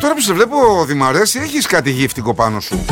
Τώρα που σε βλέπω, Δημαρέση, έχεις κάτι γύφτικο πάνω σου.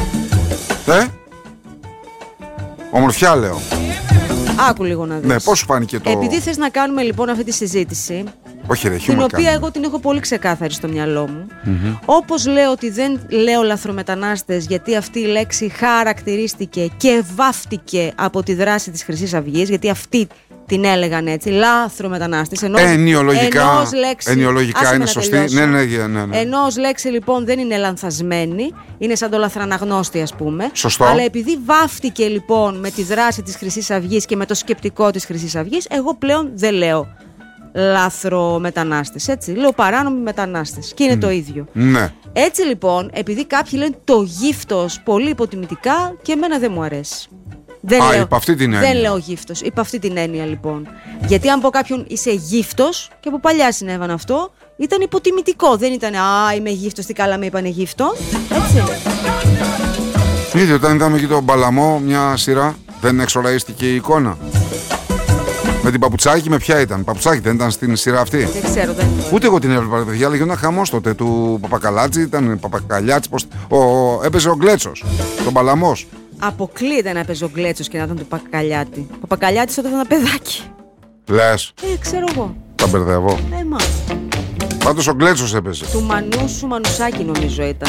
Ομορφιά, λέω. Άκου λίγο να δεις. Ναι, πώς σου φάνηκε το. Επειδή θες να κάνουμε λοιπόν αυτή τη συζήτηση. Όχι, ρε, την οποία εγώ την έχω πολύ ξεκάθαρη στο μυαλό μου. Όπως λέω ότι δεν λέω λαθρομετανάστες, γιατί αυτή η λέξη χαρακτηρίστηκε και βάφτηκε από τη δράση της Χρυσής Αυγής, γιατί αυτή την έλεγαν έτσι, λάθρομετανάστες. Ενοιολογικά είναι σωστή. Ναι. Ενώ ως λέξη λοιπόν δεν είναι λανθασμένη, είναι σαν το λαθραναγνώστη, ας πούμε. Σωστό. Αλλά επειδή βάφτηκε λοιπόν με τη δράση της Χρυσής Αυγής και με το σκεπτικό της Χρυσής Αυγής, εγώ πλέον δεν λέω λάθρομετανάστες, έτσι. Λέω παράνομοι μετανάστες. Και είναι το ίδιο. Ναι. Έτσι λοιπόν, επειδή κάποιοι λένε το γύφτος πολύ υποτιμητικά, και εμένα δεν μου αρέσει. Υπ' αυτή την έννοια. Δεν λέω γύφτος. Υπ' αυτή την έννοια λοιπόν. Γιατί αν πω κάποιον είσαι γύφτος, και από παλιά συνέβαν αυτό, ήταν υποτιμητικό. Δεν ήταν είμαι γύφτος, τι καλά με είπανε γύφτο. Έτσι. Είδε, όταν είδαμε εκεί τον Παλαμό, μια σειρά, δεν εξοραϊστηκε η εικόνα. Με την Παπουτσάκη, με ποια ήταν? Παπουτσάκη δεν ήταν στην σειρά αυτή? Δεν ξέρω, δεν είναι. Ούτε εγώ την έβλεπα, παιδιά, αλλά γινόταν χαμός τότε του Παπακαλάτση. Ήταν Παπακαλιάτση, έπαιζε ο Γκλέτσος, τον Παλαμός. Αποκλείεται να έπαιζε ο Γκλέτσος και να ήταν του Παπακαλιάτη. Ο Παπακαλιάτης τότε ήταν παιδάκι. Λες? Ξέρω εγώ. Τα μπερδεύω. Πάντως ο Γκλέτσος έπαιζε. Του Μανούσου Μανουσάκη νομίζω ήταν.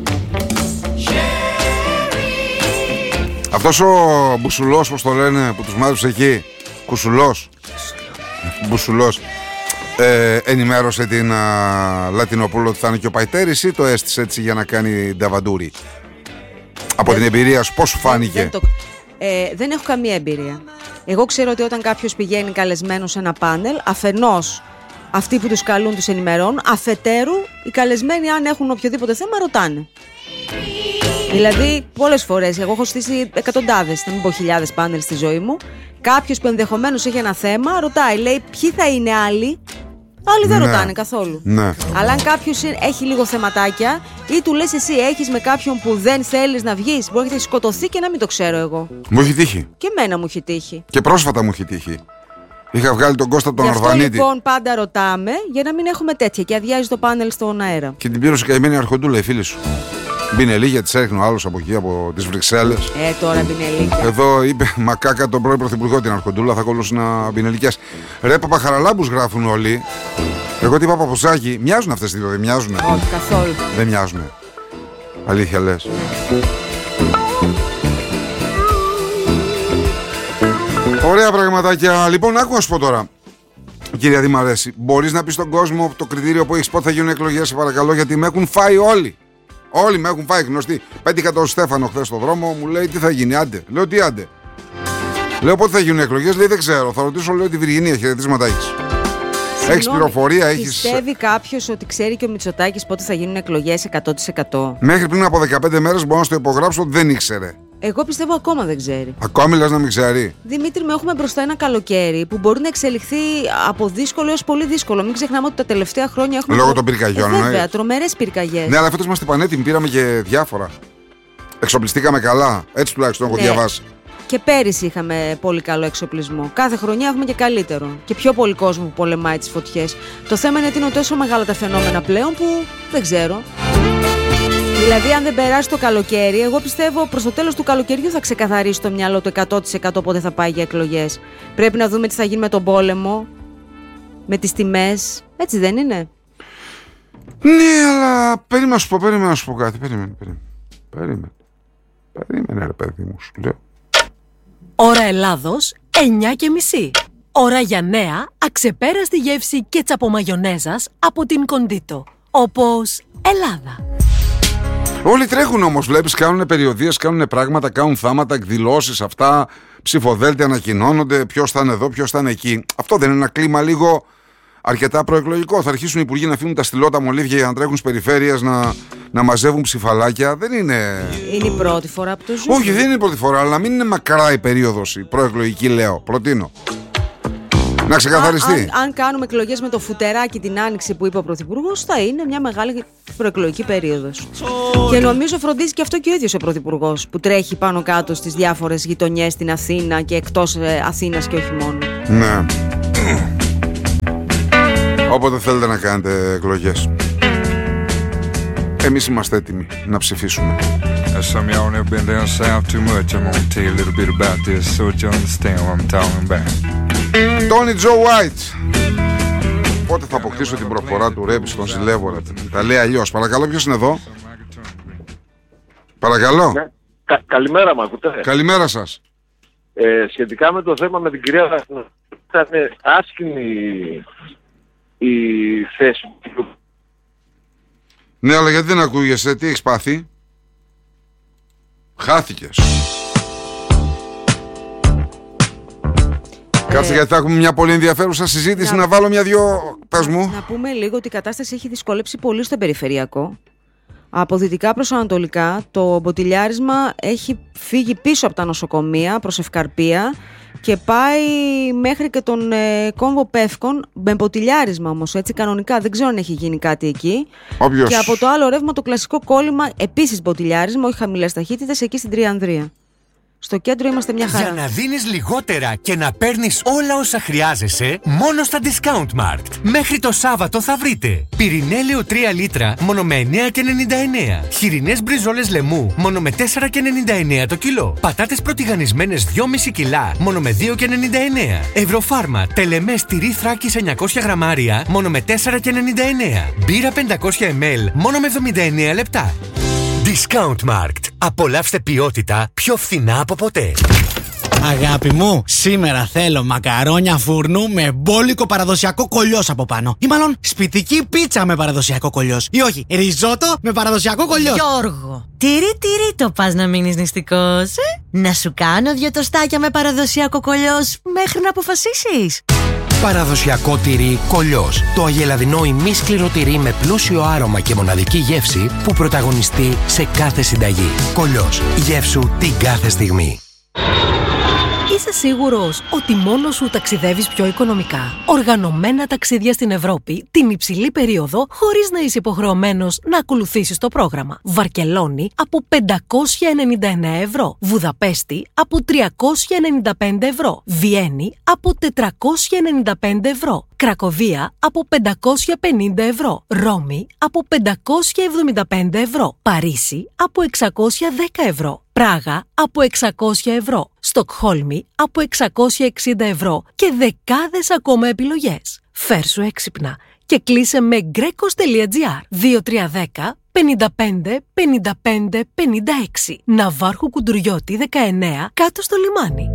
Αυτός ο Μπουσουλός, πώς το λένε, που τους μάζεψε εκεί. Κουσουλός. Μπουσουλός. Ενημέρωσε την Λατινοπούλου ότι θα είναι και ο Παϊτέρης, ή το έστησε έτσι για να κάνει νταβαντούρι? Από την εμπειρία σου, πώς σου φάνηκε? Δεν έχω καμία εμπειρία. Εγώ ξέρω ότι όταν κάποιος πηγαίνει καλεσμένος σε ένα πάνελ, αφενός αυτοί που τους καλούν τους ενημερώνουν, αφετέρου οι καλεσμένοι, αν έχουν οποιοδήποτε θέμα, ρωτάνε. Δηλαδή, πολλές φορές, εγώ έχω στήσει εκατοντάδες, να μην πω χιλιάδες πάνελ στη ζωή μου. Κάποιος που ενδεχομένως έχει ένα θέμα, ρωτάει, λέει, ποιοι θα είναι άλλοι. Άλλοι δεν ρωτάνε καθόλου. Ναι. Αλλά αν κάποιος έχει λίγο θεματάκια, ή του λες εσύ, έχεις με κάποιον που δεν θέλεις να βγεις, μπορεί να έχει σκοτωθεί και να μην το ξέρω εγώ. Μου έχει τύχει. Και εμένα μου έχει τύχει. Και πρόσφατα μου έχει τύχει. Είχα βγάλει τον Κώστα τον Ορβανίτη. Γι' αυτό λοιπόν πάντα ρωτάμε, για να μην έχουμε τέτοια και αδειάζει το πάνελ στον αέρα. Και την πλήρωσε καημένη αρχοντούλα η φίλη σου. Μπινελίγια, της έριχνε ο άλλος από εκεί, από τις Βρυξέλλες. Τώρα μπινελίγια. Εδώ είπε μακάκα τον πρώην πρωθυπουργό την αρχοντούλα, θα κολούσουν μπινελικές. Ρε παπαχαραλάμπους γράφουν όλοι. Εγώ τι είπα, Παπουτσάκη, μοιάζουν αυτές οι δύο, δεν μοιάζουνε? Όχι, καθόλου. Δεν μοιάζουνε. Αλήθεια λες? Ωραία πραγματάκια. Λοιπόν, άκου να σου πω τώρα, κυρία Δημαρέση, μπορείς να πεις στον κόσμο το κριτήριο που έχεις πότε θα γίνουν εκλογές, σε παρακαλώ, γιατί με έχουν φάει όλοι. Όλοι με έχουν φάει, γνωστοί. Πέτυχα τον Στέφανο χθες στον δρόμο, μου λέει τι θα γίνει, άντε. Λέω τι άντε? Λέω πότε θα γίνουν εκλογές, λέει δεν ξέρω. Θα ρωτήσω, λέω, τη Βυργινία, χαιρετίσματα έχεις? Έχεις πληροφορία, έχεις? Πιστεύει κάποιος ότι ξέρει και ο Μητσοτάκης πότε θα γίνουν εκλογές 100%? Μέχρι πριν από 15 μέρες μπορώ να στο υπογράψω ότι δεν ήξερε. Εγώ πιστεύω ακόμα δεν ξέρει. Ακόμη λες να μην ξέρει? Δημήτρη, με έχουμε μπροστά ένα καλοκαίρι που μπορεί να εξελιχθεί από δύσκολο έως πολύ δύσκολο. Μην ξεχνάμε ότι τα τελευταία χρόνια έχουμε. Λόγω των πυρκαγιών, βέβαια, τρομερές πυρκαγιές. Ναι, αλλά φέτος είμαστε πανέτοιμοι, πήραμε και διάφορα. Εξοπλιστήκαμε καλά. Έτσι τουλάχιστον έχω διαβάσει. Και πέρυσι είχαμε πολύ καλό εξοπλισμό. Κάθε χρονιά έχουμε και καλύτερο. Και πιο πολύ κόσμο που πολεμάει τις φωτιές. Το θέμα είναι ότι είναι τόσο μεγάλα τα φαινόμενα πλέον που δεν ξέρω. Δηλαδή, αν δεν περάσει το καλοκαίρι, εγώ πιστεύω προς το τέλος του καλοκαιριού θα ξεκαθαρίσει το μυαλό του 100% πότε θα πάει για εκλογές. Πρέπει να δούμε τι θα γίνει με τον πόλεμο, με τις τιμές. Έτσι δεν είναι? Ναι, αλλά περίμενα να σου πω κάτι. Περίμενε ρε παιδί μου, σου λέω. Ώρα Ελλάδος 9:30. Ώρα για νέα, αξεπέραστη γεύση κέτσαπο μαγιονέζας από την Κοντίτο. Όπως Ελλάδα. Όλοι τρέχουν όμως, βλέπεις, κάνουν περιοδίες, κάνουν πράγματα, κάνουν θάματα, εκδηλώσεις, αυτά, ψηφοδέλτια ανακοινώνονται, ποιος θα είναι εδώ, ποιος θα είναι εκεί. Αυτό δεν είναι ένα κλίμα λίγο αρκετά προεκλογικό? Θα αρχίσουν οι υπουργοί να αφήνουν τα στυλότα μολύβια για να τρέχουν στις περιφέρειες, να μαζεύουν ψηφαλάκια. Δεν είναι. Είναι η πρώτη φορά που το ζούμε? Όχι, δεν είναι η πρώτη φορά, αλλά μην είναι μακρά η περίοδος η προεκλογική, λέω. Προτείνω. Να ξεκαθαριστεί. Αν κάνουμε εκλογές με το φουτεράκι την άνοιξη που είπε ο Πρωθυπουργός, θα είναι μια μεγάλη προεκλογική περίοδος. Και νομίζω φροντίζει και αυτό και ο ίδιος ο Πρωθυπουργός, που τρέχει πάνω κάτω στις διάφορες γειτονιές στην Αθήνα και εκτός Αθήνας και όχι μόνο. Ναι. Όποτε θέλετε να κάνετε εκλογές. εμείς είμαστε έτοιμοι να ψηφίσουμε. Some of y'all never been down south too much. I'm gonna tell you a little bit about this so you understand what I'm talking about. Tony Joe White. Πότε θα αποκτήσω την προφορά του ρέπι στον ζηλεύω? Τα λέει αλλιώς. Παρακαλώ, ποιος είναι εδώ? Παρακαλώ. Ναι. Καλημέρα, μ' ακούτε? Καλημέρα σας. Σχετικά με το θέμα με την κυρία Δαφνή, ήταν άσκηνη η θέση του. Ναι, αλλά γιατί δεν ακούγεσαι? Τι έχεις πάθει? Χάθηκες. Κάτσε, γιατί θα έχουμε μια πολύ ενδιαφέρουσα συζήτηση. Να βάλω μια-δυο. Πες μου. Να πούμε λίγο ότι η κατάσταση έχει δυσκολέψει πολύ στο περιφερειακό. Από δυτικά προς ανατολικά το μποτιλιάρισμα έχει φύγει πίσω από τα νοσοκομεία προς Ευκαρπία και πάει μέχρι και τον κόμβο Πεύκων με μποτιλιάρισμα όμως, έτσι κανονικά. Δεν ξέρω αν έχει γίνει κάτι εκεί. Όποιος... Και από το άλλο ρεύμα το κλασικό κόλλημα, επίσης μποτιλιάρισμα, όχι χαμηλές ταχύτητες, εκεί στην Τριανδρία. Στο κέντρο είμαστε μια χαρά. Για να δίνεις λιγότερα και να παίρνεις όλα όσα χρειάζεσαι, μόνο στα Discount Markt. Μέχρι το Σάββατο θα βρείτε πυρηνέλαιο 3 λίτρα μόνο με 9,99. Χοιρινές μπριζόλες λαιμού μόνο με 4,99 το κιλό. Πατάτες πρωτιγανισμένες 2,5 κιλά μόνο με 2,99. Ευρωφάρμα τελεμές τυρί Θράκης 900 γραμμάρια μόνο με 4,99. Μπύρα 500 ml μόνο με 79 λεπτά. Discount Markt. Απολαύστε ποιότητα πιο φθηνά από ποτέ. Αγάπη μου, σήμερα θέλω μακαρόνια φουρνού με μπόλικο παραδοσιακό κολλιός από πάνω. Ή μάλλον σπιτική πίτσα με παραδοσιακό κολλιός. Ή όχι, ριζότο με παραδοσιακό κολλιός. Γιώργο, τυρί το πας να μείνεις νηστικός, Να σου κάνω 2 τοστάκια με παραδοσιακό κολλιός μέχρι να αποφασίσεις. Παραδοσιακό τυρί Κολλιός. Το αγελαδινό ημίσκληρο τυρί με πλούσιο άρωμα και μοναδική γεύση που πρωταγωνιστεί σε κάθε συνταγή. Κολλιός. Γεύσου την κάθε στιγμή. Είσαι σίγουρος ότι μόνος σου ταξιδεύεις πιο οικονομικά? Οργανωμένα ταξίδια στην Ευρώπη την υψηλή περίοδο χωρίς να είσαι υποχρεωμένος να ακολουθήσεις το πρόγραμμα. Βαρκελόνη από 599 ευρώ. Βουδαπέστη από 395 ευρώ. Βιέννη από 495 ευρώ. Κρακοβία από 550 ευρώ. Ρώμη από 575 ευρώ. Παρίσι από 610 ευρώ. Πράγα από 600 ευρώ. Στοκχόλμη από 660 ευρώ και δεκάδες ακόμα επιλογές. Φέρσου έξυπνα και κλείσε με grecos.gr 2310 55 55 56. Ναβάρχου Κουντουριώτη 19 κάτω στο λιμάνι.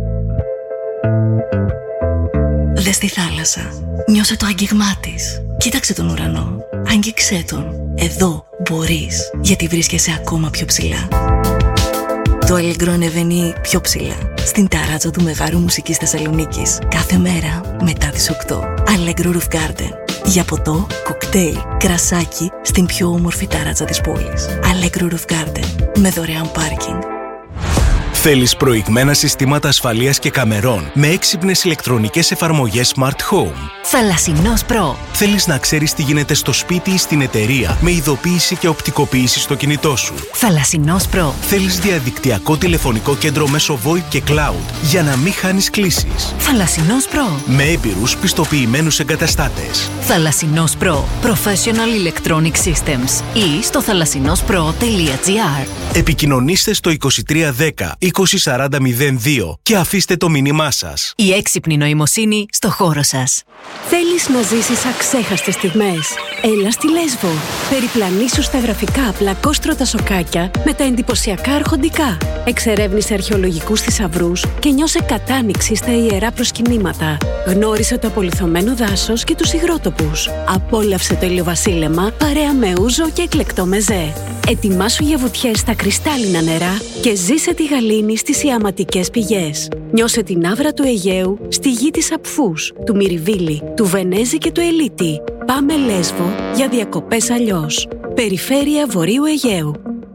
Δες τη θάλασσα. Νιώσε το άγγιγμά της. Κοίταξε τον ουρανό. Άγγιξέ τον. Εδώ μπορείς, γιατί βρίσκεσαι ακόμα πιο ψηλά. Το Allegro ανεβαίνει πιο ψηλά, στην ταράτσα του Μεγάρου Μουσικής Θεσσαλονίκης, κάθε μέρα μετά τις 8. Allegro Roof Garden. Για ποτό, κοκτέιλ, κρασάκι, στην πιο όμορφη ταράτσα της πόλης. Allegro Roof Garden. Με δωρεάν πάρκινγκ. Θέλεις προηγμένα συστήματα ασφαλείας και καμερών με έξυπνες ηλεκτρονικές εφαρμογές Smart Home? Θαλασσινός Pro. Θέλεις να ξέρεις τι γίνεται στο σπίτι ή στην εταιρεία με ειδοποίηση και οπτικοποίηση στο κινητό σου? Θαλασσινός Pro. Θέλεις διαδικτυακό τηλεφωνικό κέντρο μέσω VoIP και Cloud για να μην χάνεις κλήσεις? Θαλασσινός Pro. Με έμπειρους πιστοποιημένους εγκαταστάτες. Θαλασσινός Pro. Professional Electronic Systems. Ή στο θαλασσινόσπρο.gr. Επικοινωνήστε στο 2310 204002 και αφήστε το μήνυμά σας. Η έξυπνη νοημοσύνη στο χώρο σας. Θέλεις να ζήσεις αξέχαστες στιγμές? Έλα στη Λέσβο. Περιπλανήσου στα γραφικά πλακόστρωτα σοκάκια με τα εντυπωσιακά αρχοντικά. Εξερεύνησε αρχαιολογικούς θησαυρούς και νιώσε κατάνοιξη στα ιερά προσκυνήματα. Γνώρισε το απολιθωμένο δάσος και τους υγρότοπους. Απόλαυσε το ηλιοβασίλεμα παρέα με ούζο και εκλεκτό μεζέ. Ετοιμάσου για βουτιές στα κρυστάλλινα νερά και ζήσε τη γαλήνη στις ιαματικές πηγές. Νιώσε την άβρα του Αιγαίου στη γη της Απφούς, του Μυριβίλη, του Βενέζη και του Ελίτη. Πάμε Λέσβο για διακοπές αλλιώς. Περιφέρεια Βορείου Αιγαίου.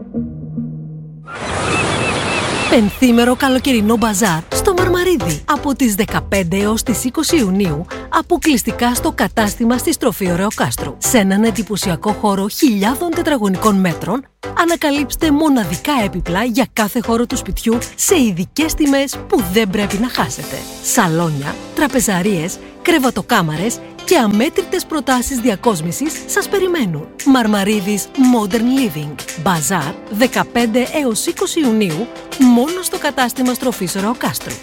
Πενθήμερο καλοκαιρινό μπαζάρ στο Μαρμαρίδι από τις 15 έως τις 20 Ιουνίου, αποκλειστικά στο κατάστημα στη στροφή Ωρεοκάστρου. Σε έναν εντυπωσιακό χώρο χιλιάδων τετραγωνικών μέτρων, ανακαλύψτε μοναδικά έπιπλα για κάθε χώρο του σπιτιού σε ειδικές τιμές που δεν πρέπει να χάσετε. Σαλόνια, τραπεζαρίες, κρεβατοκάμαρες, και αμέτρητες προτάσεις διακόσμησης σας περιμένουν. Μαρμαρίδης Modern Living. Μπαζάρ 15 έως 20 Ιουνίου μόνο στο κατάστημα Στροφής Ροοκάστρου.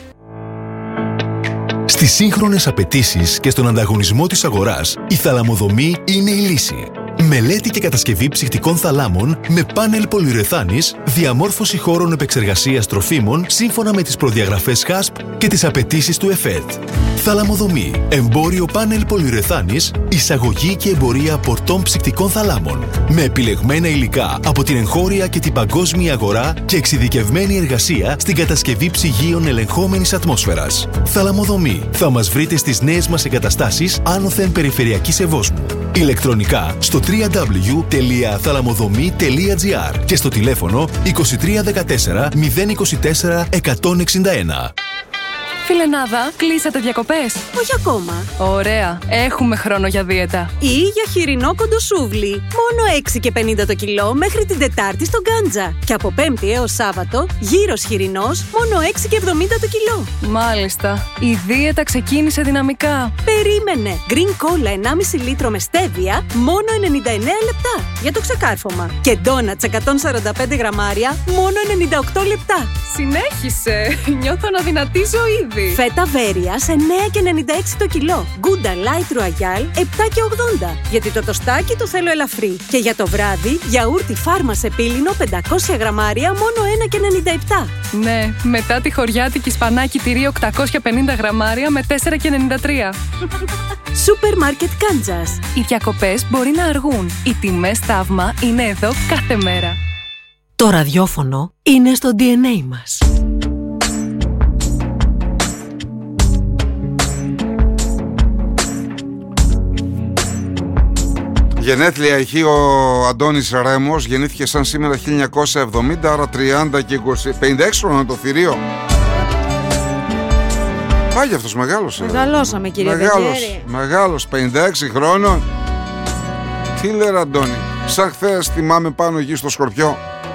Στις σύγχρονες απαιτήσεις και στον ανταγωνισμό της αγοράς, η θαλαμοδομή είναι η λύση. Μελέτη και κατασκευή ψυχτικών θαλάμων με πάνελ πολυουρεθάνης, διαμόρφωση χώρων επεξεργασίας τροφίμων σύμφωνα με τις προδιαγραφές HASP και τις απαιτήσεις του ΕΦΕΤ. Θαλαμοδομή, εμπόριο πάνελ πολυουρεθάνης, εισαγωγή και εμπορία πορτών ψυχτικών θαλάμων. Με επιλεγμένα υλικά από την εγχώρια και την παγκόσμια αγορά και εξειδικευμένη εργασία στην κατασκευή ψυγείων ελεγχόμενης ατμόσφαιρας. Θαλαμοδομή. Θα μας βρείτε στις νέες μας εγκαταστάσεις άνωθεν περιφερειακής Ευόσμου. Ηλεκτρονικά στο www.thalamodhomi.gr και στο τηλέφωνο 2314 024 161. Φιλενάδα, κλείσατε διακοπές? Όχι ακόμα. Ωραία, έχουμε χρόνο για δίαιτα. Ή για χοιρινό κοντοσούβλι. Μόνο 6,50 το κιλό μέχρι την Τετάρτη στο Γκάντζα. Και από Πέμπτη έως Σάββατο, γύρος χοιρινός, μόνο 6,70 το κιλό. Μάλιστα. Η δίαιτα ξεκίνησε δυναμικά. Περίμενε. Green Cola 1,5 λίτρο με στέβια, μόνο 99 λεπτά. Για το ξεκάρφωμα. Και ντόνατς 145 γραμμάρια, μόνο 98 λεπτά. Συνέχισε. Νιώθω να δυνατίζω ήδη. Φέτα Βέρειας 9,96 το κιλό. Γκούντα Light Royal 7,80. Γιατί το τοστάκι το θέλω ελαφρύ. Και για το βράδυ, γιαούρτι Φάρμα σε πύλινο 500 γραμμάρια μόνο 1,97. Ναι, μετά τη χωριάτικη σπανάκι τυρί 850 γραμμάρια με 4,93. Σούπερ Μάρκετ Κάντζας. Οι διακοπές μπορεί να αργούν. Οι τιμές σταύμα είναι εδώ κάθε μέρα. Το ραδιόφωνο είναι στο DNA μας. Γενέθλια έχει ο Αντώνης Ρέμος, γεννήθηκε σαν σήμερα 1970, άρα 30 και 20, 56 χρόνια το θηρίο. Πάει αυτός μεγάλος. Μεγαλώσαμε κύριε Βεγγέρη. Μεγάλος, 56 χρόνων. Τι λέει Αντώνη, σαν χθες θυμάμαι πάνω εκεί στο Σκορπιό.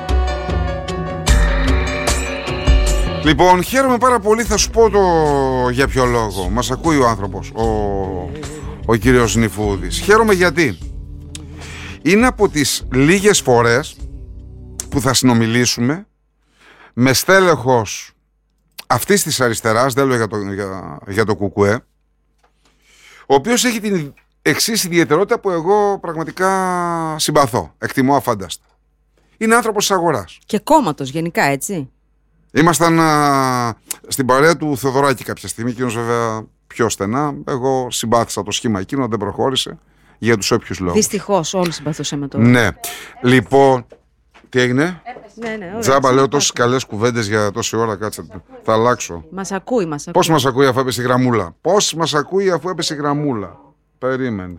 Λοιπόν, χαίρομαι πάρα πολύ, θα σου πω για ποιο λόγο. Μας ακούει ο άνθρωπος, ο κύριος Νιφούδης. Χαίρομαι γιατί είναι από τις λίγες φορές που θα συνομιλήσουμε με στέλεχος αυτής της αριστεράς, δεν λέω για το ΚΚΕ, ο οποίος έχει την εξής ιδιαιτερότητα που εγώ πραγματικά συμπαθώ, εκτιμώ αφάνταστα. Είναι άνθρωπος της αγοράς. Και κόμματος γενικά, έτσι. Ήμασταν στην παρέα του Θεοδωράκη κάποια στιγμή, εκείνος βέβαια πιο στενά. Εγώ συμπάθησα το σχήμα εκείνο, δεν προχώρησε για τους όποιους λόγους. Δυστυχώς, όλοι συμπαθούσαμε τώρα. Ναι. Λοιπόν, τι έγινε? Ναι, Τζάμπα λέω τόσες καλές κουβέντες για τόση ώρα, κάτσε. Θα αλλάξω. Μας ακούει. Πώς μας ακούει αφού έπεσε η γραμμούλα? Πώς μας ακούει αφού έπεσε η γραμμούλα? Περίμενε.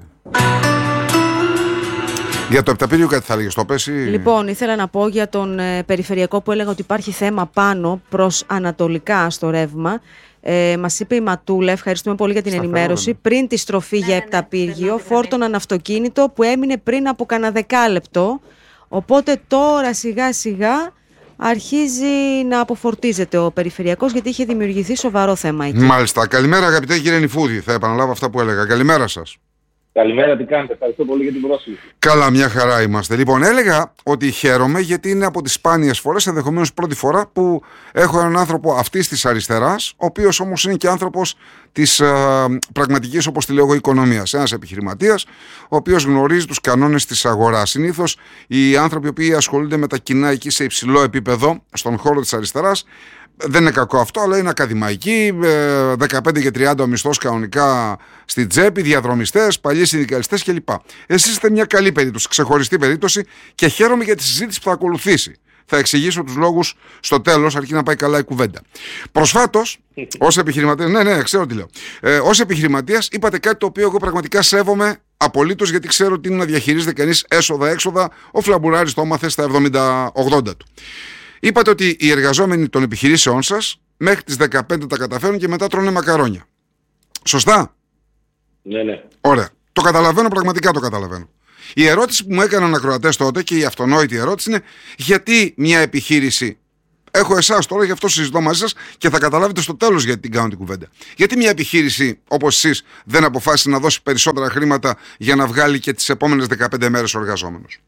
Για το Επταπύριο κάτι θα έλεγες, το πέσει? Λοιπόν, ήθελα να πω για τον περιφερειακό που έλεγα ότι υπάρχει θέμα πάνω προς ανατολικά στο ρεύμα. Μας είπε η Ματούλα, ευχαριστούμε πολύ για την ενημέρωση. Πριν τη στροφή για Επταπύργιο, φόρτωναν αυτοκίνητο που έμεινε πριν από κανένα δεκάλεπτο. Οπότε τώρα σιγά σιγά αρχίζει να αποφορτίζεται ο περιφερειακός, γιατί είχε δημιουργηθεί σοβαρό θέμα εκεί. Μάλιστα. Καλημέρα αγαπητέ κύριε Νιφούδη, θα επαναλάβω αυτά που έλεγα. Καλημέρα σας. Καλημέρα, τι κάνετε? Ευχαριστώ πολύ για την πρόσκληση. Καλά, μια χαρά είμαστε. Λοιπόν, έλεγα ότι χαίρομαι γιατί είναι από τις σπάνιες φορές, ενδεχομένως πρώτη φορά, που έχω έναν άνθρωπο αυτής της αριστεράς, ο οποίος όμως είναι και άνθρωπος της πραγματικής, όπως τη λέω εγώ, οικονομίας. Ένας επιχειρηματίας, ο οποίος γνωρίζει τους κανόνες της αγοράς. Συνήθως οι άνθρωποι που ασχολούνται με τα κοινά εκεί σε υψηλό επίπεδο, στον χώρο της αριστεράς, δεν είναι κακό αυτό, αλλά είναι ακαδημαϊκοί, 15 και 30 ο μισθός κανονικά στη τσέπη, διαδρομιστές, παλιοί συνδικαλιστές κλπ. Εσείς είστε μια καλή περίπτωση, ξεχωριστή περίπτωση, και χαίρομαι για τη συζήτηση που θα ακολουθήσει. Θα εξηγήσω τους λόγους στο τέλος, αρκεί να πάει καλά η κουβέντα. Προσφάτως, ως επιχειρηματίας, ναι, ξέρω τι λέω. Ως επιχειρηματίας, είπατε κάτι το οποίο εγώ πραγματικά σέβομαι απολύτως, γιατί ξέρω ότι είναι να διαχειρίζεται κανείς έσοδα-έξοδα. Ο Φλαμπουράρης το έμαθε στα 70-80 του. Είπατε ότι οι εργαζόμενοι των επιχειρήσεών σας μέχρι τις 15 τα καταφέρουν και μετά τρώνε μακαρόνια. Σωστά? Ναι. Ωραία. Το καταλαβαίνω, πραγματικά το καταλαβαίνω. Η ερώτηση που μου έκαναν ακροατές τότε, και η αυτονόητη ερώτηση, είναι γιατί μια επιχείρηση έχω εσάς τώρα, γι' αυτό συζητώ μαζί σας και θα καταλάβετε στο τέλος γιατί την κάνω την κουβέντα. Γιατί μια επιχείρηση όπως εσείς δεν αποφάσισε να δώσει περισσότερα χρήματα για να βγάλει και τις επόμενες 15 μέρες ο εργαζόμενος?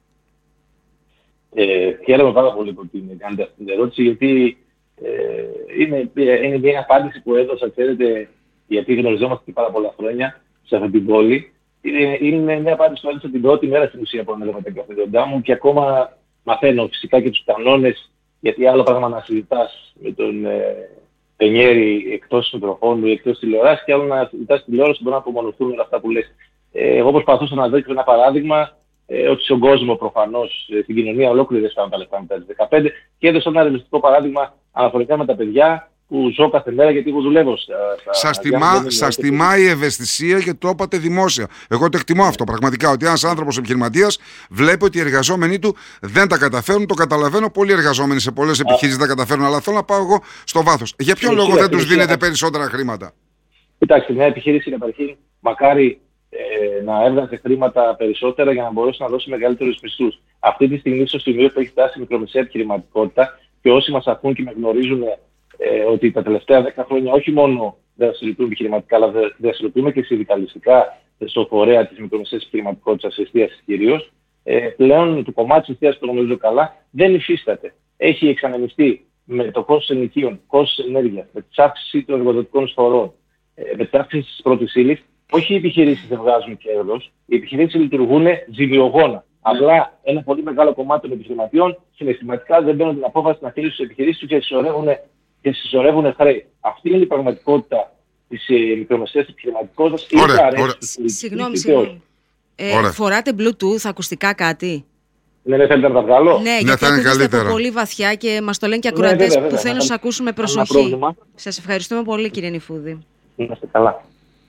Χαίρομαι πάρα πολύ που την κάνετε αυτή την ερώτηση, γιατί είναι μια απάντηση που έδωσα, ξέρετε, γιατί γνωριζόμαστε και πάρα πολλά χρόνια σε αυτή την πόλη. Είναι μια απάντηση που έδωσα την πρώτη μέρα στην ουσία που ανέλαβα τα καθήκοντά μου και ακόμα μαθαίνω φυσικά και τους κανόνες, γιατί άλλο πράγμα να συζητάς με τον Πενιέρη εκτός μικροφώνου ή εκτός τηλεοράσης και άλλο να συζητάς τηλεόραση που μπορεί να απομονωθούν όλα αυτά που λες. Εγώ προσπαθούσα να δείξω ένα παράδειγμα ότι στον κόσμο προφανώς, στην κοινωνία ολόκληρη δεν φτάνουν τα λεφτά μετά τις 15 και έδωσα ένα ρεαλιστικό παράδειγμα αναφορικά με τα παιδιά που ζω κάθε μέρα γιατί εγώ δουλεύω. Σας τιμά η ευαισθησία και το είπατε δημόσια. Εγώ το εκτιμώ αυτό πραγματικά, ότι ένας άνθρωπος επιχειρηματίας βλέπει ότι οι εργαζόμενοι του δεν τα καταφέρουν. Το καταλαβαίνω, πολλοί εργαζόμενοι σε πολλές επιχειρήσεις δεν τα καταφέρουν, αλλά θέλω να πάω εγώ στο βάθος. Για ποιο λόγο δεν τους δίνετε περισσότερα χρήματα? Κοιτάξτε, μια επιχείρηση καταρχήν μακάρι να έβγαζε χρήματα περισσότερα για να μπορέσει να δώσει μεγαλύτερους μισθούς. Αυτή τη στιγμή, στο σημείο που έχει φτάσει η μικρομεσαία επιχειρηματικότητα και όσοι μας ακούν και με γνωρίζουν ότι τα τελευταία 10 χρόνια όχι μόνο δραστηριοποιούμε επιχειρηματικά, αλλά δραστηριοποιούμε και συνδικαλιστικά στο φορέα της μικρομεσαίας επιχειρηματικότητας, εστίασης κυρίως, πλέον το κομμάτι της εστίασης που γνωρίζω καλά δεν υφίσταται. Έχει εξανεμιστεί με το κόστος ενοικίων, κόστος ενέργειας, με την αύξηση των εργοδοτικών εισφορών, με την αύξηση της πρώτης ύλης. Όχι οι επιχειρήσεις δεν βγάζουν κέρδος, οι επιχειρήσεις λειτουργούν ζημιογόνα. Απλά ένα πολύ μεγάλο κομμάτι των επιχειρηματιών συναισθηματικά δεν παίρνουν την απόφαση να κλείσουν τις επιχειρήσεις τους και συσσωρεύουν χρέη. Αυτή είναι η πραγματικότητα της μικρομεσαίας επιχειρηματικότητας. Συγγνώμη. Φοράτε Bluetooth, ακουστικά κάτι? Ναι, θέλετε να τα βγάλω? Ναι, γιατί ακούγεστε από πολύ βαθιά και μας το λένε και ακροατές που θέλουν να σας ακούσουν με προσοχή. Σας ευχαριστούμε πολύ, κύριε Νηφούδη. Είμαστε καλά.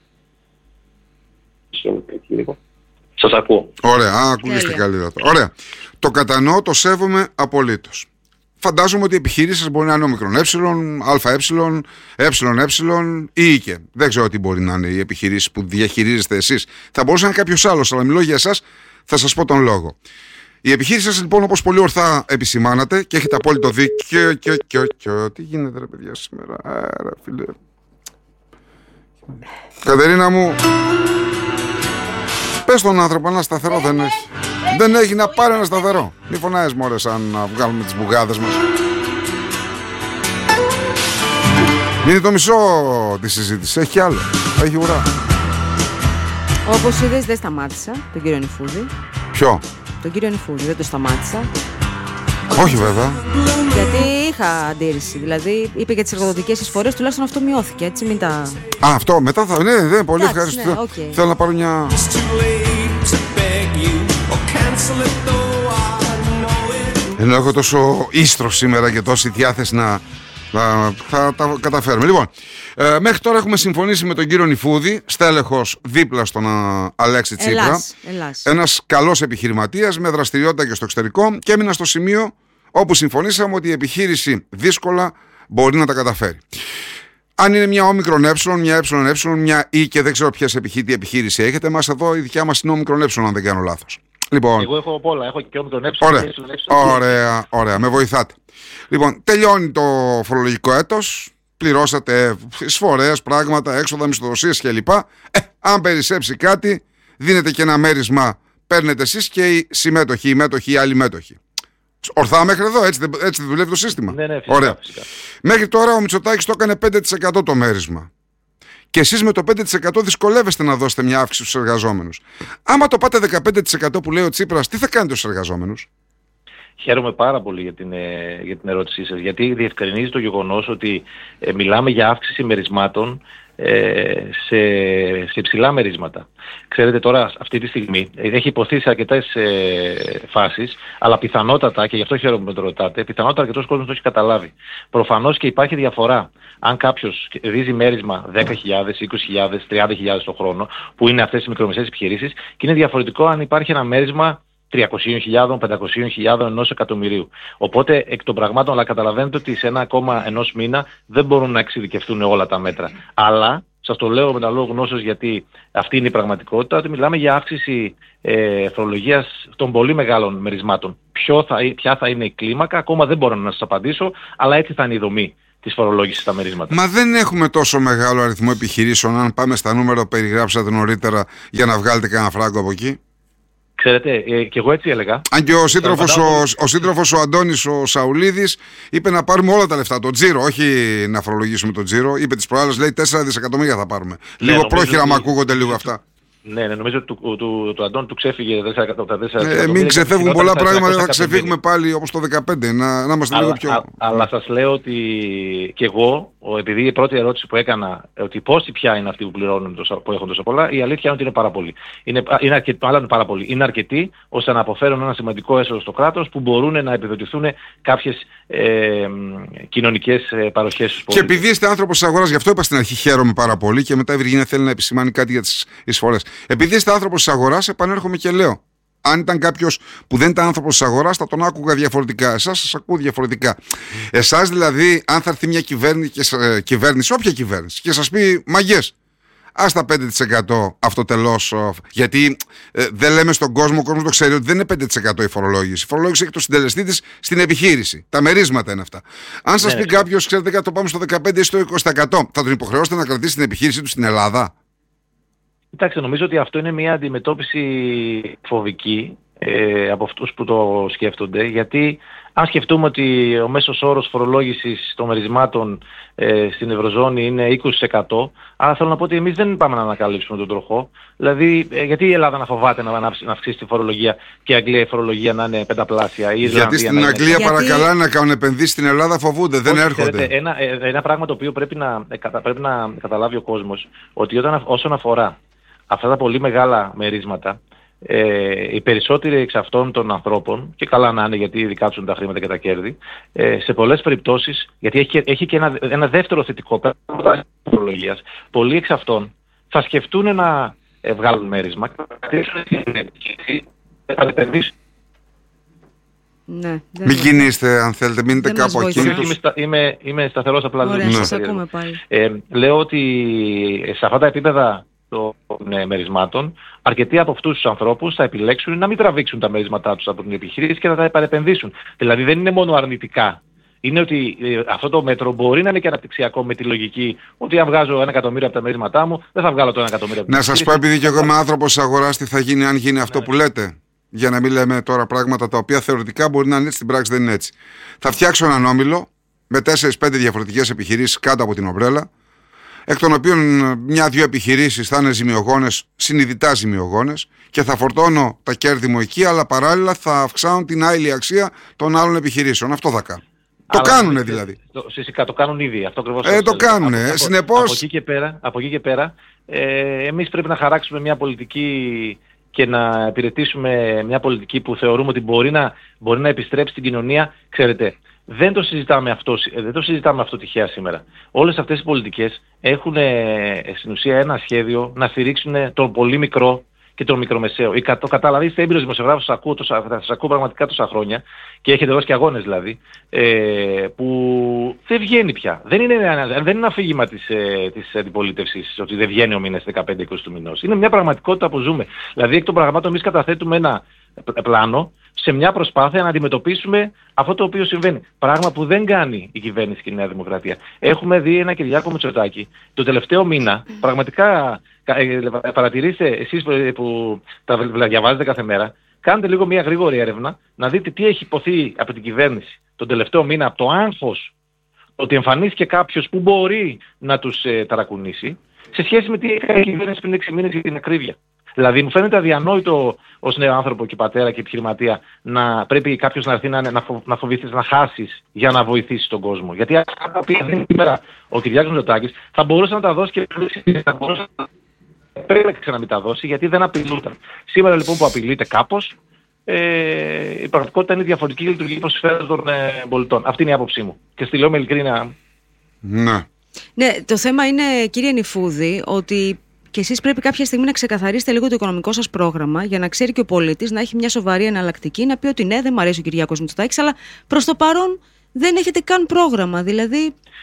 Σας ακούω. Ωραία, ακούγεστε καλύτερα. Ωραία. Το κατανοώ, το σέβομαι απολύτως. Φαντάζομαι ότι οι επιχειρήσεις μπορεί να είναι όμικρον ή και δεν ξέρω τι μπορεί να είναι οι επιχειρήσεις που διαχειρίζεστε εσείς. Θα μπορούσε να είναι κάποιος άλλος, αλλά μιλώ για εσάς, θα σας πω τον λόγο. Οι επιχείρησεις σας λοιπόν, όπως πολύ ορθά επισημάνατε και έχετε απόλυτο δίκιο. Τι γίνεται ρε παιδιά σήμερα? Άρα φίλε. Κατερίνα μου, πες τον άνθρωπο ένα σταθερό δεν έχει. Δεν έχει να πάρει ένα σταθερό. Μη φωνάζεις μωρέ σαν να βγάλουμε τις μπουγάδες μας. Είναι το μισό της συζήτησης. Έχει άλλο. Έχει ουρά. Όπως είδες δεν σταμάτησα τον κύριο Νηφούδη. Ποιο? Τον κύριο Νηφούδη δεν το σταμάτησα. Όχι βέβαια. Γιατί είχα αντίρρηση. Δηλαδή είπε για τις εργοδοτικές εισφορές, τουλάχιστον αυτό μειώθηκε. Έτσι μην τα... Αυτό μετά θα... Ναι, πολύ ευχαριστώ. Ναι, okay. Θέλω να πάρω μια... Ενώ έχω τόσο ίστρο σήμερα και τόση διάθεση να θα τα καταφέρουμε. Λοιπόν, μέχρι τώρα έχουμε συμφωνήσει με τον κύριο Νηφούδη, στέλεχος δίπλα στον Αλέξη Τσίπρα. Ένας καλός επιχειρηματίας με δραστηριότητα και στο εξωτερικό, και έμεινα στο σημείο όπου συμφωνήσαμε ότι η επιχείρηση δύσκολα μπορεί να τα καταφέρει. Αν είναι μια όμικρον μια μια ή και δεν ξέρω τι επιχείρηση έχετε, μας εδώ η δικιά μας είναι όμικρον αν δεν κάνω λάθος. Λοιπόν, εγώ έχω απ' όλα, έχω και όμικρον Ωραία, με βοηθάτε. Λοιπόν, τελειώνει το φορολογικό έτος, πληρώσατε εισφορές, πράγματα, έξοδα, μισθοδοσίες κλπ. Αν περισσέψει κάτι, δίνετε και ένα μέρισμα, παίρνετε εσείς και οι συμμέτοχοι, οι μέτοχοι, οι άλλοι μέτοχοι. Ορθά μέχρι εδώ, έτσι δουλεύει το σύστημα. Ναι, φυσικά, ωραία. Φυσικά. Μέχρι τώρα ο Μητσοτάκης το έκανε 5% το μέρισμα. Και εσείς με το 5% δυσκολεύεστε να δώσετε μια αύξηση στους εργαζόμενους. Άμα το πάτε 15% που λέει ο Τσίπρας, τι θα κάνετε στους εργαζόμενους? Χαίρομαι πάρα πολύ για την ερώτησή σας, γιατί διευκρινίζει το γεγονός ότι μιλάμε για αύξηση μερισμάτων σε υψηλά μερίσματα. Ξέρετε τώρα αυτή τη στιγμή έχει υποθεί σε αρκετές φάσεις, αλλά πιθανότατα, και γι' αυτό χαίρομαι που το ρωτάτε, πιθανότατα αρκετός κόσμος το έχει καταλάβει. Προφανώς και υπάρχει διαφορά. Αν κάποιος ρίζει μέρισμα 10.000, 20.000, 30.000 το χρόνο, που είναι αυτές οι μικρομεσαίες επιχειρήσεις, και είναι διαφορετικό αν υπάρχει ένα μέρισμα 300.000, 500.000, 1 εκατομμυρίου. Οπότε εκ των πραγμάτων, αλλά καταλαβαίνετε ότι σε ενός μήνα δεν μπορούν να εξειδικευτούν όλα τα μέτρα. Αλλά σας το λέω με τα λόγω γνώσεως, γιατί αυτή είναι η πραγματικότητα, ότι μιλάμε για αύξηση φορολογίας των πολύ μεγάλων μερισμάτων. ποια θα είναι η κλίμακα, ακόμα δεν μπορώ να σας απαντήσω, αλλά έτσι θα είναι η δομή της φορολόγησης στα μερίσματα. Μα δεν έχουμε τόσο μεγάλο αριθμό επιχειρήσεων, αν πάμε στα νούμερα που περιγράψατε νωρίτερα, για να βγάλετε κανένα φράγκο από εκεί. Ξέρετε, και εγώ έτσι έλεγα. Αν και ο σύντροφος ο Αντώνης ο Σαουλίδης είπε να πάρουμε όλα τα λεφτά, το τζίρο, όχι να φορολογήσουμε το τζίρο. Είπε τις προάλλες, λέει 4 δισεκατομμύρια θα πάρουμε. Λίγο πρόχειρα μου ακούγονται λίγο αυτά. Ναι, νομίζω ότι του Αντώνη του ξέφυγε τα 4 δισεκατομμύρια. Μην ξεφεύγουν πολλά πράγματα, θα ξεφύγουμε πάλι όπως το 2015. Να είμαστε λίγο πιο. Αλλά σας λέω ότι και εγώ, επειδή η πρώτη ερώτηση που έκανα, ότι πόσοι πια είναι αυτοί που πληρώνουν, που έχουν τόσα πολλά, η αλήθεια είναι ότι είναι πάρα πολλοί. Είναι αρκετοί ώστε να αποφέρουν ένα σημαντικό έσοδο στο κράτος που μπορούν να επιδοτηθούν κάποιες κοινωνικές παροχές. Και επειδή είστε άνθρωπος της αγοράς, γι' αυτό είπα στην αρχή χαίρομαι πάρα πολύ και μετά η Βυργίνια θέλει να επισημάνει κάτι για τις εισφορές. Επειδή είστε άνθρωπος της αγοράς, επανέρχομαι και λέω. Αν ήταν κάποιος που δεν ήταν άνθρωπος της αγοράς, θα τον άκουγα διαφορετικά. Εσάς σας ακούω διαφορετικά. Εσάς δηλαδή, αν θα έρθει μια κυβέρνηση, όποια κυβέρνηση, και σας πει μαγιές, ας τα 5% αυτοτελώς, γιατί δεν λέμε στον κόσμο, ο κόσμος το ξέρει ότι δεν είναι 5% η φορολόγηση. Η φορολόγηση έχει το συντελεστή της στην επιχείρηση. Τα μερίσματα είναι αυτά. Αν σας πει κάποιος, ξέρετε, το πάμε στο 15% ή στο 20%, θα τον υποχρεώσετε να κρατήσει την επιχείρηση του στην Ελλάδα? Κοιτάξτε, νομίζω ότι αυτό είναι μια αντιμετώπιση φοβική από αυτούς που το σκέφτονται, γιατί αν σκεφτούμε ότι ο μέσος όρος φορολόγησης των μερισμάτων στην Ευρωζώνη είναι 20%, άρα θέλω να πω ότι εμείς δεν πάμε να ανακαλύψουμε τον τροχό. Δηλαδή, γιατί η Ελλάδα να φοβάται να αυξήσει τη φορολογία και η Αγγλία η φορολογία να είναι πενταπλάσια? Γιατί στην Αγγλία παρακαλά να κάνουν επενδύσεις, στην Ελλάδα φοβούνται, δεν έρχονται. Ένα πράγμα το οποίο πρέπει να καταλάβει ο κόσμος, ότι όσον αφορά αυτά τα πολύ μεγάλα μερίσματα, οι περισσότεροι εξ αυτών των ανθρώπων, και καλά να είναι γιατί δικάψουν τα χρήματα και τα κέρδη, σε πολλές περιπτώσεις, γιατί έχει και ένα δεύτερο θετικό πράγμα της φορολογίας, πολλοί εξ αυτών θα σκεφτούν να βγάλουν μέρισμα και θα κρατήσουν την επιχείρηση, θα επενδύσουν. Ναι, μην κινείστε, αν θέλετε, μείνετε κάπου εκεί. Είμαι σταθερός απλά. Ωραία, σας ακούμε πάλι. Λέω ότι σε αυτά τα επίπεδα των μερισμάτων, αρκετοί από αυτούς τους ανθρώπους θα επιλέξουν να μην τραβήξουν τα μερίσματά τους από την επιχείρηση και να τα επανεπενδύσουν. Δηλαδή δεν είναι μόνο αρνητικά. Είναι ότι αυτό το μέτρο μπορεί να είναι και αναπτυξιακό με τη λογική ότι αν βγάζω 1 εκατομμύριο από τα μερίσματά μου, δεν θα βγάλω το 1 εκατομμύριο από την επιχείρηση. Να σας πω, επειδή και εγώ είμαι άνθρωπος της αγοράς, τι θα γίνει αν γίνει αυτό που λέτε. Για να μην λέμε τώρα πράγματα τα οποία θεωρητικά μπορεί να είναι έτσι, στην πράξη δεν είναι έτσι. Θα φτιάξω έναν όμιλο με 4-5 διαφορετικές επιχειρήσεις κάτω από την ομπρέλα, εκ των οποίων 1-2 επιχειρήσεις θα είναι ζημιογόνες, συνειδητά ζημιογόνες, και θα φορτώνω τα κέρδη μου εκεί, αλλά παράλληλα θα αυξάνουν την άειλη αξία των άλλων επιχειρήσεων. Αυτό θα κάνω. Το κάνουνε δηλαδή. Φυσικά το κάνουν ήδη. Αυτό ακριβώς. Το κάνουνε. Συνεπώς. Από εκεί και πέρα, εμείς πρέπει να χαράξουμε μια πολιτική και να υπηρετήσουμε μια πολιτική που θεωρούμε ότι μπορεί να επιστρέψει στην κοινωνία. Ξέρετε, δεν το συζητάμε αυτό τυχαία σήμερα. Όλες αυτές οι πολιτικές έχουν στην ουσία ένα σχέδιο να στηρίξουν τον πολύ μικρό και τον μικρομεσαίο. Το καταλαβαίνετε, έμπειρος δημοσιογράφος, σας ακούω πραγματικά τόσα χρόνια και έχετε δώσει και αγώνες δηλαδή, που δεν βγαίνει πια. Δεν είναι αφήγημα της αντιπολίτευσης ότι δεν βγαίνει ο μήνας 15-20 του μηνός. Είναι μια πραγματικότητα που ζούμε. Δηλαδή εκ των πραγμάτων εμείς καταθέτουμε ένα πλάνο σε μια προσπάθεια να αντιμετωπίσουμε αυτό το οποίο συμβαίνει. Πράγμα που δεν κάνει η κυβέρνηση και η Νέα Δημοκρατία. Έχουμε δει ένα Κυριάκο Μητσοτάκη το τελευταίο μήνα, πραγματικά παρατηρήστε εσείς που τα διαβάζετε κάθε μέρα, κάντε λίγο μια γρήγορη έρευνα να δείτε τι έχει υποθεί από την κυβέρνηση τον τελευταίο μήνα, από το άγχος ότι εμφανίστηκε κάποιος που μπορεί να τους ταρακουνήσει, σε σχέση με τι έκανε η κυβέρνηση πριν 6 μήνες για την ακρίβεια. Δηλαδή μου φαίνεται αδιανόητο ως νέο άνθρωπο και πατέρα και επιχειρηματία να πρέπει κάποιος να έρθει να φοβηθείς να χάσεις για να βοηθήσεις τον κόσμο. Γιατί αυτά τα οποία δεν σήμερα ο Κυριάκος Μητσοτάκης θα μπορούσε να τα δώσει και πρέπει να μην τα δώσει γιατί δεν απειλούταν. Σήμερα λοιπόν που απειλείται κάπως, η πραγματικότητα είναι διαφορετική και λειτουργεί προς συμφέρον των πολιτών. Αυτή είναι η άποψή μου. Και στη λέω με ειλικρίνεια. Ναι, το θέμα είναι, κύριε Νηφούδη, ότι και εσείς πρέπει κάποια στιγμή να ξεκαθαρίσετε λίγο το οικονομικό σας πρόγραμμα για να ξέρει και ο πολίτης να έχει μια σοβαρή εναλλακτική, να πει ότι ναι, δεν μου αρέσει ο Κυριάκος Μητσοτάκης, αλλά προς το παρόν δεν έχετε καν πρόγραμμα. Δηλαδή.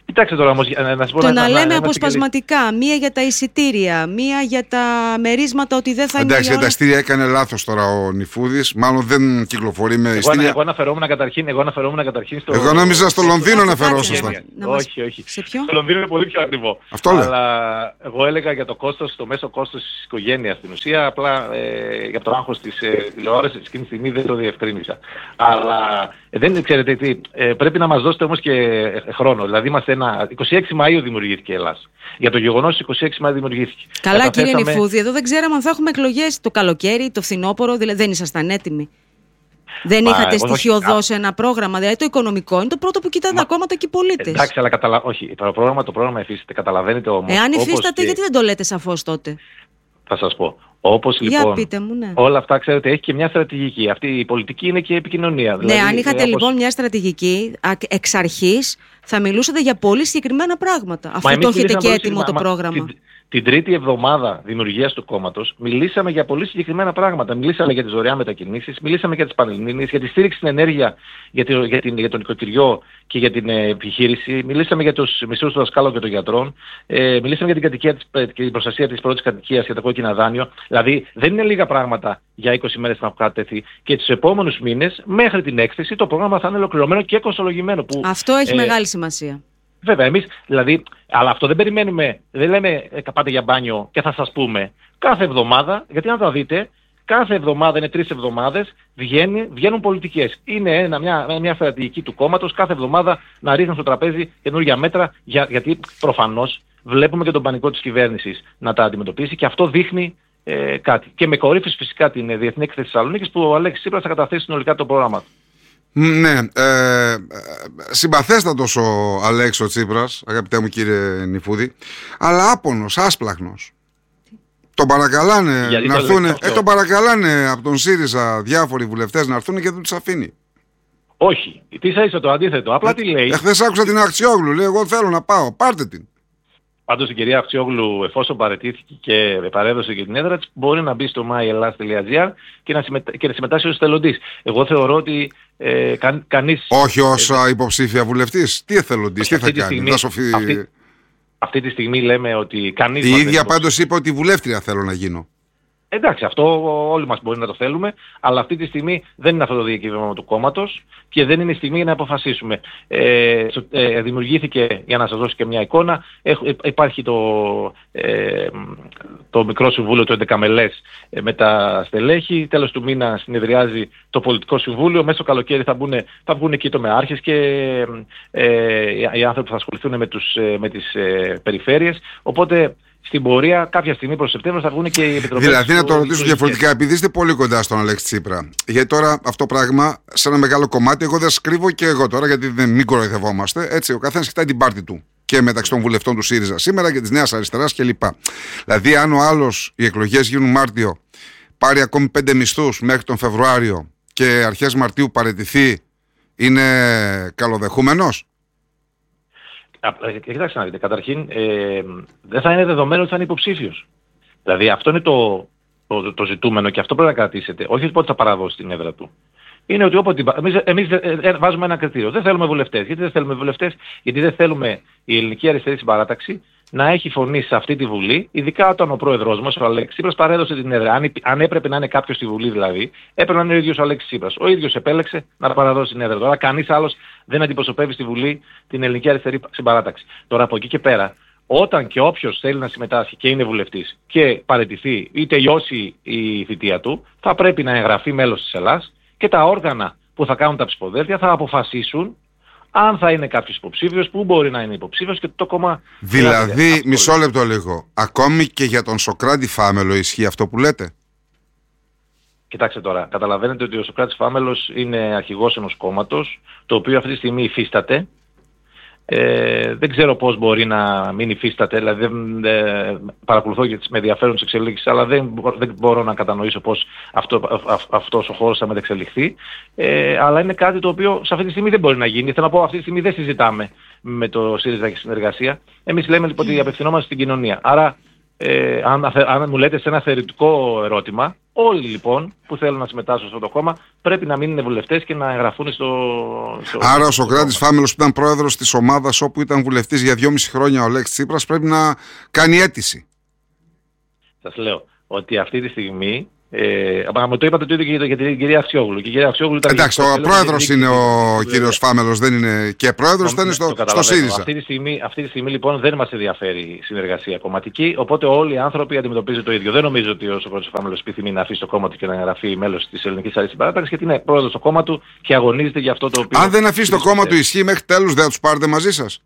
Κοιτάξτε τώρα όμως, να σου πω. Το να λέμε αποσπασματικά, μία για τα εισιτήρια, μία για τα μερίσματα ότι δεν θα είναι. Εντάξει, για τα εισιτήρια έκανε λάθος τώρα ο Νιφούδης. Μάλλον δεν κυκλοφορεί με εισιτήρια. Εγώ αναφερόμουν καταρχήν στο. Εγώ νόμιζα στο Λονδίνο αναφερόσασταν. Όχι. Σε ποιο? Στο Λονδίνο είναι πολύ πιο ακριβό. Αυτό λέω. Αλλά εγώ έλεγα για το κόστος, το μέσο κόστος της οικογένειας στην ουσία. Απλά για το άγχος της τηλεόρασης εκείνη τη στιγμή δεν το διευκρίνησα. Αλλά δεν ξέρετε τι. Πρέπει να μας δώσετε όμως και χρόνο. Δηλαδή είμαστε 26 Μαΐου δημιουργήθηκε η Ελλάς. Για το γεγονός 26 Μαΐου δημιουργήθηκε. Καλά, κύριε Νιφούδη, εδώ δεν ξέραμε αν θα έχουμε εκλογές το καλοκαίρι, το φθινόπωρο, δηλαδή δεν ήσασταν έτοιμοι. Δεν είχατε στοιχειοδώσει ένα πρόγραμμα, δηλαδή το οικονομικό είναι το πρώτο που κοιτάνε τα κόμματα και οι πολίτες. Εντάξει, αλλά όχι, το πρόγραμμα υφίσταται, καταλαβαίνετε όμως. Εάν υφίσταται, γιατί δεν το λέτε σαφώς τότε? Θα σας πω. Όπως λοιπόν, πείτε μου, ναι. Όλα αυτά ξέρετε έχει και μια στρατηγική. Αυτή η πολιτική είναι και η επικοινωνία. Δηλαδή, αν είχατε λοιπόν μια στρατηγική εξ αρχής, θα μιλούσατε για πολύ συγκεκριμένα πράγματα. Αυτό το έχετε και έτοιμο το πρόγραμμα. Την τρίτη εβδομάδα δημιουργίας του κόμματος μιλήσαμε για πολύ συγκεκριμένα πράγματα. Μιλήσαμε για τις δωρεάν μετακινήσεις, μιλήσαμε για τις πανελλήνιες, για τη στήριξη στην ενέργεια για τον νοικοκυριό και για την επιχείρηση. Μιλήσαμε για τους μισθούς του δασκάλων και των γιατρών. Μιλήσαμε για την κατοικία και την προστασία της πρώτης κατοικίας για το κόκκινα δάνειο. Δηλαδή δεν είναι λίγα πράγματα για 20 μέρες να κατατεθεί. Και τους επόμενους μήνες μέχρι την έκθεση το πρόγραμμα θα είναι ολοκληρωμένο και κονσολογημένο. Αυτό έχει μεγάλη σημασία. Βέβαια, εμείς, δηλαδή, αλλά αυτό δεν περιμένουμε, δεν λέμε πάτε για μπάνιο και θα σας πούμε. Κάθε εβδομάδα, γιατί να το δείτε, κάθε εβδομάδα είναι 3 εβδομάδες, βγαίνουν πολιτικές. Είναι μια στρατηγική του κόμματος κάθε εβδομάδα να ρίχνουν στο τραπέζι καινούργια μέτρα, γιατί προφανώς βλέπουμε και τον πανικό της κυβέρνησης να τα αντιμετωπίσει και αυτό δείχνει κάτι. Και με κορύφη φυσικά την Διεθνή Έκθεση Θεσσαλονίκης που ο Αλέξης Τσίπρας θα καταθέσει συνολικά το πρόγραμμα. Ναι, συμπαθέστατος ο Αλέξης Τσίπρας, αγαπητέ μου κύριε Νιφούδη, αλλά άπονος, άσπλαχνος. Τον παρακαλάνε να έρθουν, τον παρακαλάνε από τον ΣΥΡΙΖΑ διάφοροι βουλευτές να έρθουν και δεν τους αφήνει. Όχι, τι θα είσαι το αντίθετο, απλά τι λέει. Χθες άκουσα την Αξιόγλου, λέει εγώ θέλω να πάω, πάρτε την. Πάντως η κυρία Αξιόγλου, εφόσον παραιτήθηκε και παρέδωσε και την έδρα της, μπορεί να μπει στο myellas.gr και να συμμετάσχει ως εθελοντής. Εγώ θεωρώ ότι κανείς... Όχι ως υποψήφια βουλευτής. Τι εθελοντής, τι θα κάνει, αυτή τη στιγμή λέμε ότι κανείς... Η ίδια πάντως είπε ότι βουλεύτρια θέλω να γίνω. Εντάξει, αυτό όλοι μας μπορεί να το θέλουμε, αλλά αυτή τη στιγμή δεν είναι αυτό το διακύβευμα του κόμματος και δεν είναι η στιγμή να αποφασίσουμε. Δημιουργήθηκε, για να σας δώσω και μια εικόνα, υπάρχει το μικρό συμβούλιο του 11 μελές με τα στελέχη, τέλος του μήνα συνεδριάζει το πολιτικό συμβούλιο, μέσα στο καλοκαίρι θα βγουν εκεί οι τομεάρχες και οι άνθρωποι που θα ασχοληθούν με τις περιφέρειες, οπότε... Στην πορεία, κάποια στιγμή προς Σεπτέμβριο θα βγουν και οι επιτροπές. Δηλαδή, να το ρωτήσω διαφορετικά, επειδή είστε πολύ κοντά στον Αλέξη Τσίπρα. Γιατί τώρα αυτό πράγμα, σε ένα μεγάλο κομμάτι, εγώ δεν σκρίβω και εγώ τώρα, γιατί μην κοροϊδευόμαστε. Έτσι, ο καθένας κοιτάει την πάρτη του. Και μεταξύ των βουλευτών του ΣΥΡΙΖΑ σήμερα και της Νέας Αριστεράς κλπ. Δηλαδή, αν ο άλλος οι εκλογές γίνουν Μάρτιο, πάρει ακόμη 5 μισθούς μέχρι τον Φεβρουάριο και αρχές Μαρτίου παραιτηθεί, είναι καλοδεχούμενος. Κοιτάξτε να δείτε, καταρχήν δεν θα είναι δεδομένο ότι θα είναι υποψήφιος. Δηλαδή αυτό είναι το ζητούμενο και αυτό πρέπει να κρατήσετε. Όχι πότε θα παραδώσει την έδρα του. Είναι ότι όποτε εμείς βάζουμε ένα κριτήριο. Δεν θέλουμε βουλευτές. Γιατί δεν θέλουμε βουλευτές? Γιατί δεν θέλουμε η ελληνική αριστερή συμπαράταξη να έχει φωνή σε αυτή τη Βουλή, ειδικά όταν ο πρόεδρος μας, ο Αλέξης Τσίπρας, παρέδωσε την έδρα. Αν έπρεπε να είναι κάποιος στη Βουλή δηλαδή, έπρεπε να είναι ο ίδιος ο Αλέξης Τσίπρας. Ο ίδιος επέλεξε να παραδώσει την έδρα. Τώρα κανείς άλλος δεν αντιπροσωπεύει στη Βουλή την ελληνική αριστερή συμπαράταξη. Τώρα από εκεί και πέρα, όταν και όποιος θέλει να συμμετάσχει και είναι βουλευτής και παραιτηθεί ή τελειώσει η θητεία του, θα πρέπει να εγγραφεί μέλος της Ελλάς και τα όργανα που θα κάνουν τα ψηφοδέλτια θα αποφασίσουν αν θα είναι κάποιος υποψήφιος, πού μπορεί να είναι υποψήφιος και το κόμμα... Δηλαδή, μισό λεπτό λίγο, ακόμη και για τον Σωκράτη Φάμελο ισχύει αυτό που λέτε? Κοιτάξτε τώρα, καταλαβαίνετε ότι ο Σωκράτης Φάμελος είναι αρχηγός ενός κόμματος, το οποίο αυτή τη στιγμή υφίσταται. Δεν ξέρω πώς μπορεί να μην υφίσταται, δηλαδή παρακολουθώ και με ενδιαφέρον τις εξελίξεις, αλλά δεν μπορώ να κατανοήσω πώς αυτός ο χώρος θα μεταξελιχθεί. Αλλά είναι κάτι το οποίο σε αυτή τη στιγμή δεν μπορεί να γίνει. Θέλω να πω, αυτή τη στιγμή δεν συζητάμε με το ΣΥΡΙΖΑ και συνεργασία. Εμείς λέμε λοιπόν ότι απευθυνόμαστε στην κοινωνία. Άρα αν μου λέτε σε ένα θεωρητικό ερώτημα, όλοι λοιπόν που θέλουν να συμμετάσχουν σε αυτό το κόμμα πρέπει να μείνουν βουλευτές και να εγγραφούν στο... Άρα ο Σωκράτης Φάμελος που ήταν πρόεδρος της ομάδας όπου ήταν βουλευτής για 2,5 χρόνια ο Αλέξης Τσίπρας πρέπει να κάνει αίτηση. Σας λέω ότι αυτή τη στιγμή... μου το είπατε το ίδιο για την κυρία Αξιόγλου. Εντάξει, ο πρόεδρος είναι ο κύριος Φάμελος, δεν είναι και πρόεδρος, ήταν στο ΣΥΡΙΖΑ. Αυτή τη στιγμή λοιπόν δεν μας ενδιαφέρει η συνεργασία κομματική, οπότε όλοι οι άνθρωποι αντιμετωπίζουν το ίδιο. Δεν νομίζω ότι ο Σωκράτης Φάμελος επιθυμεί να αφήσει το κόμμα του και να εγγραφεί μέλος της Ελληνικής Αριστερής Παράταξης, γιατί είναι πρόεδρος στο κόμμα του και αγωνίζεται για αυτό το οποίο... Αν δεν αφήσει το κόμμα του ισχύει μέχρι τέλους, δεν θα τους πάρετε μαζί σας?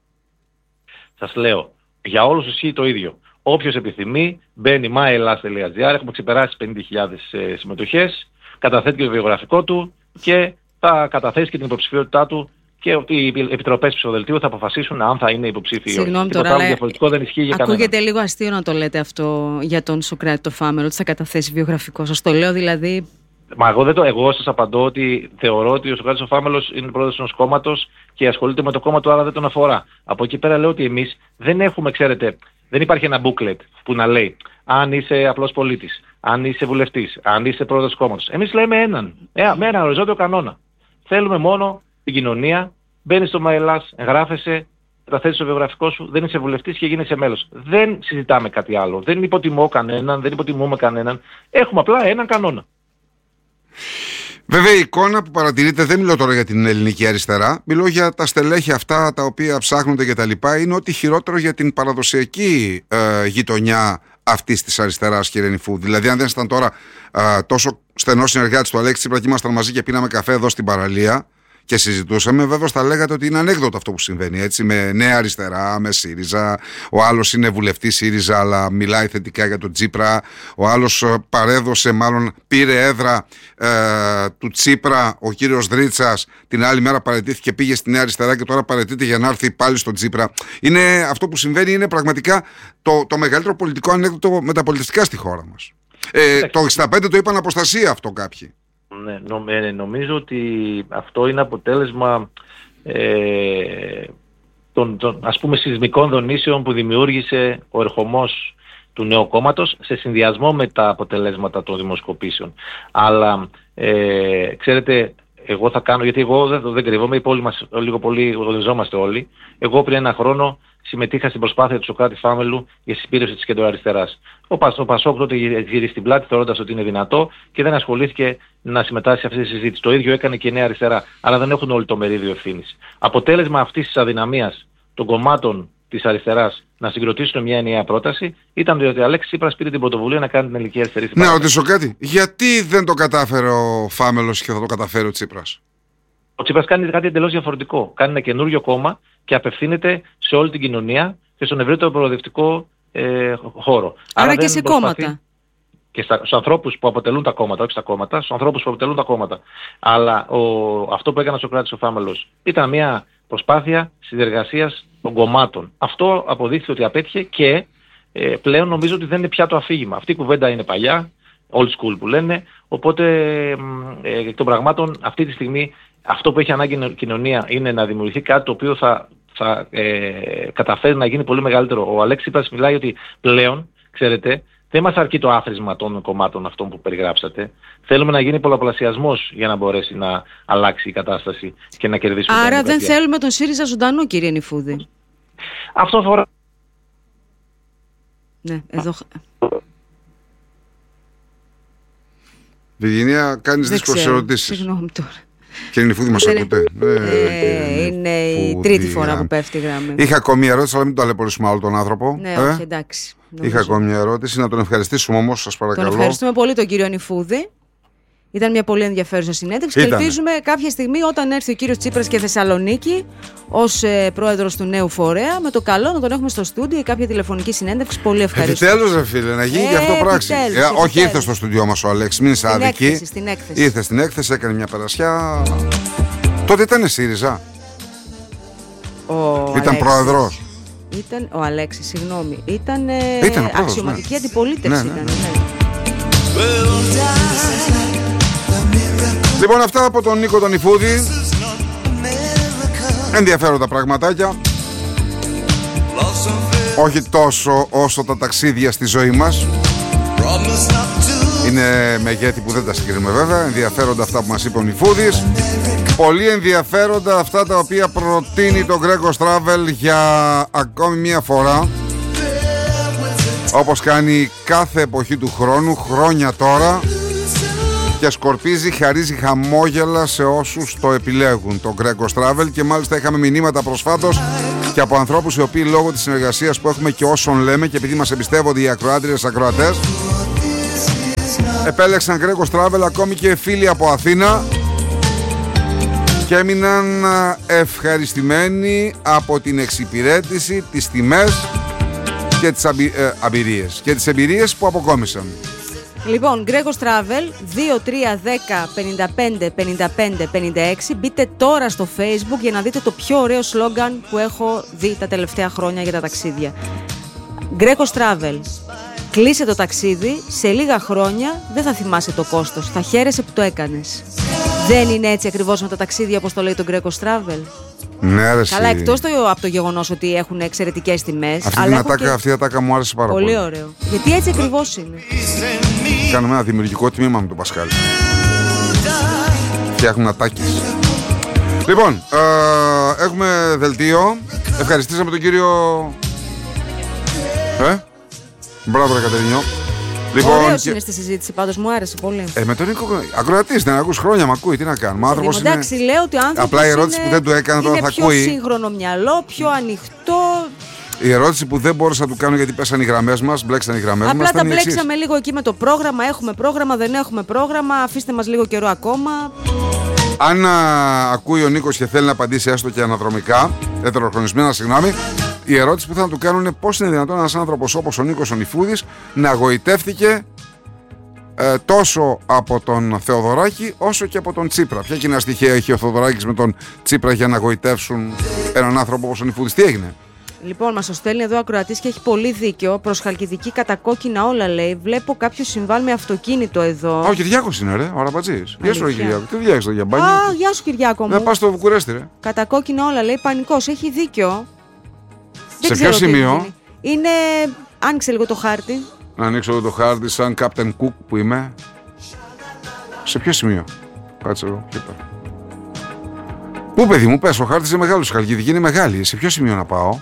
Σας λέω, για όλους ισχύει το ίδιο. Όποιος επιθυμεί μπαίνει myEllas.gr, έχουμε ξεπεράσει 50.000 συμμετοχές, καταθέτει και το βιογραφικό του και θα καταθέσει και την υποψηφιότητά του και οι επιτροπές ψηφοδελτίου θα αποφασίσουν αν θα είναι υποψήφιοι ή όχι. Συγγνώμη τώρα, αλλά διαφορετικό δεν ισχύει για κανέναν. Ακούγεται λίγο αστείο να το λέτε αυτό για τον Σωκράτη το Φάμελο, ότι θα καταθέσει βιογραφικό. Σας το λέω δηλαδή... Μα εγώ σας απαντώ ότι θεωρώ ότι ο Σωκράτης ο Φάμελος είναι πρόεδρος ενός κόμματος και ασχολείται με το κόμμα του, άρα δεν τον αφορά. Από εκεί πέρα λέω ότι εμείς δεν έχουμε, ξέρετε, δεν υπάρχει ένα booklet που να λέει αν είσαι απλός πολίτης, αν είσαι βουλευτής, αν είσαι πρόεδρος του κόμματος. Εμείς λέμε με έναν οριζόντιο κανόνα. Θέλουμε μόνο την κοινωνία, μπαίνεις στο myEllas, εγγράφεσαι, καταθέσεις το βιογραφικό σου, δεν είσαι βουλευτής και γίνεσαι μέλος. Δεν συζητάμε κάτι άλλο. Δεν υποτιμώ κανέναν, δεν υποτιμούμε κανέναν. Έχουμε απλά έναν κανόνα. Βέβαια η εικόνα που παρατηρείτε, δεν μιλώ τώρα για την ελληνική αριστερά, μιλώ για τα στελέχη αυτά τα οποία ψάχνονται και τα λοιπά, είναι ότι χειρότερο για την παραδοσιακή γειτονιά αυτής της αριστεράς, κύριε Νιφούδη. Δηλαδή αν δεν ήσταν τώρα τόσο στενός συνεργάτης του Αλέξη Τσίπρα και ήμασταν μαζί και πίναμε καφέ εδώ στην παραλία και συζητούσαμε, βέβαια θα λέγατε ότι είναι ανέκδοτο αυτό που συμβαίνει, έτσι, με Νέα Αριστερά, με ΣΥΡΙΖΑ. Ο άλλος είναι βουλευτής ΣΥΡΙΖΑ, αλλά μιλάει θετικά για τον Τσίπρα. Ο άλλος παρέδωσε, μάλλον πήρε έδρα του Τσίπρα, ο κύριος Δρίτσας. Την άλλη μέρα παραιτήθηκε, πήγε στη Νέα Αριστερά και τώρα παραιτείται για να έρθει πάλι στον Τσίπρα. Είναι, αυτό που συμβαίνει είναι πραγματικά το μεγαλύτερο πολιτικό ανέκδοτο μεταπολιτιστικά στη χώρα μας. Το 65 το είπαν αποστασία αυτό κάποιοι. Ναι, νομίζω ότι αυτό είναι αποτέλεσμα των ας πούμε σεισμικών δονήσεων που δημιούργησε ο ερχομός του νέου κόμματος σε συνδυασμό με τα αποτελέσματα των δημοσκοπήσεων. Αλλά ξέρετε, εγώ θα κάνω, γιατί εγώ δεν κρύβομαι, οι πόλοι μας λίγο πολύ γνωριζόμαστε όλοι. Εγώ πριν ένα χρόνο συμμετείχα στην προσπάθεια του Σωκράτη Φάμελου για συσπήρωση της κεντροαριστεράς. Ο Πασόκ τότε γύρισε την πλάτη θεωρώντας ότι είναι δυνατό και δεν ασχολήθηκε να συμμετάσχει σε αυτή τη συζήτηση. Το ίδιο έκανε και η Νέα Αριστερά, αλλά δεν έχουν όλοι το μερίδιο ευθύνης. Αποτέλεσμα αυτής της αδυναμίας των κομμάτων της αριστεράς να συγκροτήσουν μια ενιαία πρόταση ήταν ότι ο Αλέξης Τσίπρας πήρε την πρωτοβουλία να κάνει την ελληνική αριστερή. Να ρωτήσω κάτι. Γιατί δεν το κατάφερε ο Φάμελος και θα το καταφέρει ο Τσίπρας? Ο Τσίπρας κάνει κάτι εντελώς διαφορετικό. Κάνει ένα καινούριο κόμμα και απευθύνεται σε όλη την κοινωνία και στον ευρύτερο προοδευτικό χώρο. Άρα και σε κόμματα. Και στους ανθρώπους που αποτελούν τα κόμματα, όχι στα κόμματα, στους ανθρώπους που αποτελούν τα κόμματα. Αλλά αυτό που έκανε ο Σωκράτης ο Φάμελος ήταν μια προσπάθεια συνεργασίας των κομμάτων. Αυτό αποδείχθηκε ότι απέτυχε και πλέον νομίζω ότι δεν είναι πια το αφήγημα. Αυτή η κουβέντα είναι παλιά, old school που λένε, οπότε εκ των πραγμάτων αυτή τη στιγμή αυτό που έχει ανάγκη η κοινωνία είναι να δημιουργηθεί κάτι το οποίο θα καταφέρει να γίνει πολύ μεγαλύτερο. Ο Αλέξης Τσίπρας μιλάει ότι πλέον, ξέρετε, δεν μας αρκεί το άθροισμα των κομμάτων αυτών που περιγράψατε. Θέλουμε να γίνει πολλαπλασιασμός για να μπορέσει να αλλάξει η κατάσταση και να κερδίσουμε. Άρα δεν θέλουμε τον ΣΥΡΙΖΑ ζωντανό, κύριε Νιφούδη. Αυτό αφορά. Ναι, εδώ. Βιγενία, κάνεις δύσκολες ερωτήσεις. Συγγνώμη τώρα. Κύριε Νιφούδη, μας ακούτε? Είναι η τρίτη φορά που πέφτει η γραμμή. Είχα ακόμη μια ερώτηση, αλλά μην το ταλαιπωρήσουμε άλλο τον άνθρωπο. Ναι, όχι, εντάξει. Είχα ακόμη μια ερώτηση, να τον ευχαριστήσουμε όμως, σας παρακαλώ. Τον ευχαριστούμε πολύ τον κύριο Νιφούδη. Ήταν μια πολύ ενδιαφέρουσα συνέντευξη και ελπίζουμε κάποια στιγμή όταν έρθει ο κύριος Τσίπρας και Θεσσαλονίκη ως πρόεδρος του νέου φορέα, με το καλό να τον έχουμε στο στούντιο ή κάποια τηλεφωνική συνέντευξη. Πολύ ευχαριστώ. Επιτέλους, ρε φίλε, να γίνει και αυτό πράξη. Όχι, ήρθε στο στούντιό μας ο Αλέξης, μην είσαι άδικη. Στην έκθεση. Ήρθε στην έκθεση, έκανε μια περασιά. Τότε ήταν ΣΥΡΙΖΑ. Ήταν πρόεδρος. Ήταν ο Αλέξης, συγγνώμη. Ήταν αξιωματική αντιπολίτευση. Ναι. Λοιπόν, αυτά από τον Νίκο τον Νιφούδη. Ενδιαφέροντα πραγματάκια. Όχι τόσο όσο τα ταξίδια στη ζωή μας. Είναι μεγέθη που δεν τα συγκρίνουμε βέβαια. Ενδιαφέροντα αυτά που μας είπε ο Νιφούδης. Πολύ ενδιαφέροντα αυτά τα οποία προτείνει το Grego's Travel για ακόμη μία φορά, όπως κάνει κάθε εποχή του χρόνου, χρόνια τώρα, και σκορπίζει, χαρίζει χαμόγελα σε όσους το επιλέγουν, το Grego's Travel. Και μάλιστα είχαμε μηνύματα προσφάτως και από ανθρώπους οι οποίοι λόγω της συνεργασίας που έχουμε και όσων λέμε, και επειδή μας εμπιστεύονται οι ακροάτριες ακροατές, επέλεξαν Grego's Travel, ακόμη και φίλοι από Αθήνα, και έμειναν ευχαριστημένοι από την εξυπηρέτηση, τις τιμές και τις αμπειρίες και τις εμπειρίες που αποκόμισαν. Λοιπόν, Grego's Travel 2310-55-55-56. Μπείτε τώρα στο Facebook για να δείτε το πιο ωραίο σλόγγαν που έχω δει τα τελευταία χρόνια για τα ταξίδια. Grego's Travel. Κλείσε το ταξίδι, σε λίγα χρόνια δεν θα θυμάσαι το κόστος, θα χαίρεσαι που το έκανες. Δεν είναι έτσι ακριβώς με τα ταξίδια όπως το λέει το Grego's Travel? Ναι, ρε, καλά, εκτός από το γεγονός ότι έχουν εξαιρετικές τιμές. Αυτή η ατάκα μου άρεσε πάρα πολύ. Πολύ ωραίο. Γιατί έτσι ακριβώς είναι. Κάνουμε ένα δημιουργικό τμήμα με τον Πασχάλη. Φτιάχνουμε ατάκες. Λοιπόν, έχουμε δελτίο. Ευχαριστήσαμε τον κύριο... Μπράβο ρε Κατερινιό. Λοιπόν, ωραίος είναι στη συζήτηση, πάντως μου άρεσε πολύ. Με τον Νίκο, ακροατής, δεν ακούς χρόνια, μ' ακούει, τι να κάνουμε. Άνθρωπος είναι... Εντάξει, λέω ότι ο άνθρωπος απλά η ερώτηση που δεν του έκανα τώρα θα ακούει. Είναι πιο σύγχρονο μυαλό, πιο ανοιχτό. Η ερώτηση που δεν μπόρεσα να του κάνω γιατί πέσαν οι γραμμές μας, μπλέξαν οι γραμμές μας. Απλά τα μπλέξαμε λίγο εκεί με το πρόγραμμα. Έχουμε πρόγραμμα, δεν έχουμε πρόγραμμα. Αφήστε μας λίγο καιρό ακόμα. Αν ακούει ο Νίκος και θέλει να απαντήσει έστω και αναδρομικά, ετεροχρονισμένα, συγγνώμη, η ερώτηση που θα του κάνουν είναι πώς είναι δυνατόν ένας άνθρωπος όπως ο Νίκος ο Νιφούδης να γοητεύτηκε τόσο από τον Θεοδωράκη όσο και από τον Τσίπρα. Ποια κοινά στοιχεία έχει ο Θεοδωράκης με τον Τσίπρα για να γοητεύσουν έναν άνθρωπο όπως ο Νιφούδης? Τι έγινε? Λοιπόν, μας το στέλνει εδώ ακροατής και έχει πολύ δίκιο. Προς Χαλκιδική κατακόκκινα όλα λέει. Βλέπω κάποιο συμβάλλει με αυτοκίνητο εδώ. Ο Κυριάκος είναι, ρε, ο Αραμπατζής. Γεια σου, ρε Κυριάκο. Τι δουλειά έχεις για μπάνιο? Γεια σου, Κυριάκο μου. Να πας στο Βουκουρέστι, ρε. Κατακόκκινα όλα λέει. Πανικός, έχει δίκιο. Σε ποιο σημείο? Είναι. Άνοιξε λίγο το χάρτη. Να ανοίξω εδώ το χάρτη σαν Captain Cook που είμαι. Σε ποιο σημείο? Κάτσε εδώ. Πού, παιδί μου, πες, ο χάρτης είναι μεγάλος. Η Χαλκιδική είναι μεγάλη. Σε ποιο σημείο να πάω?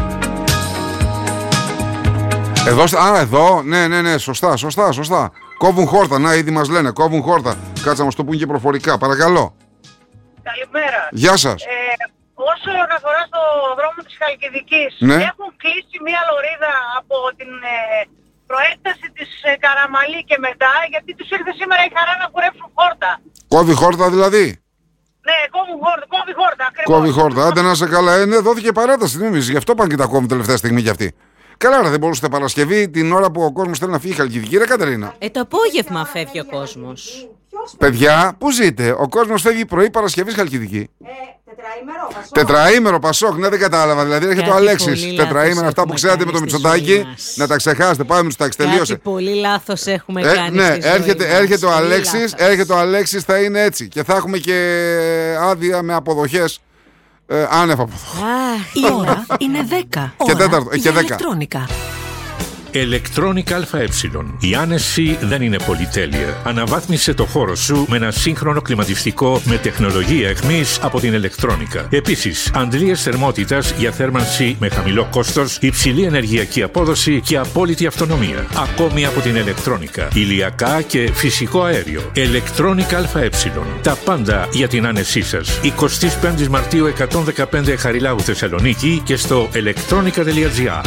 Εδώ, εδώ, ναι, σωστά. Κόβουν χόρτα, να, ήδη μας λένε, κόβουν χόρτα. Κάτσε να μας το πούν και προφορικά, παρακαλώ. Καλημέρα. Γεια σας. Όσον αφορά στο δρόμο της Χαλκιδικής, ναι, έχουν κλείσει μία λωρίδα από την προέκταση της Καραμαλή και μετά, γιατί τους ήρθε σήμερα η χαρά να κουρέψουν χόρτα. Κόβει χόρτα δηλαδή? Ναι, κόβει χόρτα, ακριβώς. Κόβει χόρτα, άντε να σε καλά. Ναι, δόθηκε παράταση, νομίζεις, γι' αυτό πάνε και τα κόβουν τελευταία στιγμή κι αυτοί. Καλά, ρε, δεν μπορούσατε Παρασκευή την ώρα που ο κόσμος θέλει να φύγει η Χαλκιδική, ρε Κατερίνα? Το απόγευμα φεύγει ο κόσμος. Παιδιά, πού ζείτε? Ο κόσμος φεύγει πρωί Παρασκευής Χαλκιδική. Τετραήμερο Πασόκ, ναι, δεν κατάλαβα. Δηλαδή έρχεται ο Αλέξης. Τετραήμερο, αυτά που ξέρατε με το Μητσοτάκη, να τα ξεχάσετε. Πάμε με τους τάξεις, τελείωσε. Κάτι πολύ λάθος έχουμε κάνει. Ναι, έρχεται ο Αλέξης, θα είναι έτσι. Και θα έχουμε και άδεια με αποδοχές. Άνευ αποδοχές. Η ώρα είναι 10. Και τέταρτο, και 10. Ηλεκτρόνικα. Electronic ΑΕ. Η άνεση δεν είναι πολυτέλεια. Αναβάθμισε το χώρο σου με ένα σύγχρονο κλιματιστικό με τεχνολογία εχμής από την Electronica. Επίσης, αντλίες θερμότητας για θέρμανση με χαμηλό κόστος, υψηλή ενεργειακή απόδοση και απόλυτη αυτονομία. Ακόμη από την Electronica. Ηλιακά και φυσικό αέριο. Electronic ΑΕ. Τα πάντα για την άνεσή σας. 25 Μαρτίου 115 Χαριλάου Θεσσαλονίκη και στο electronica.gr.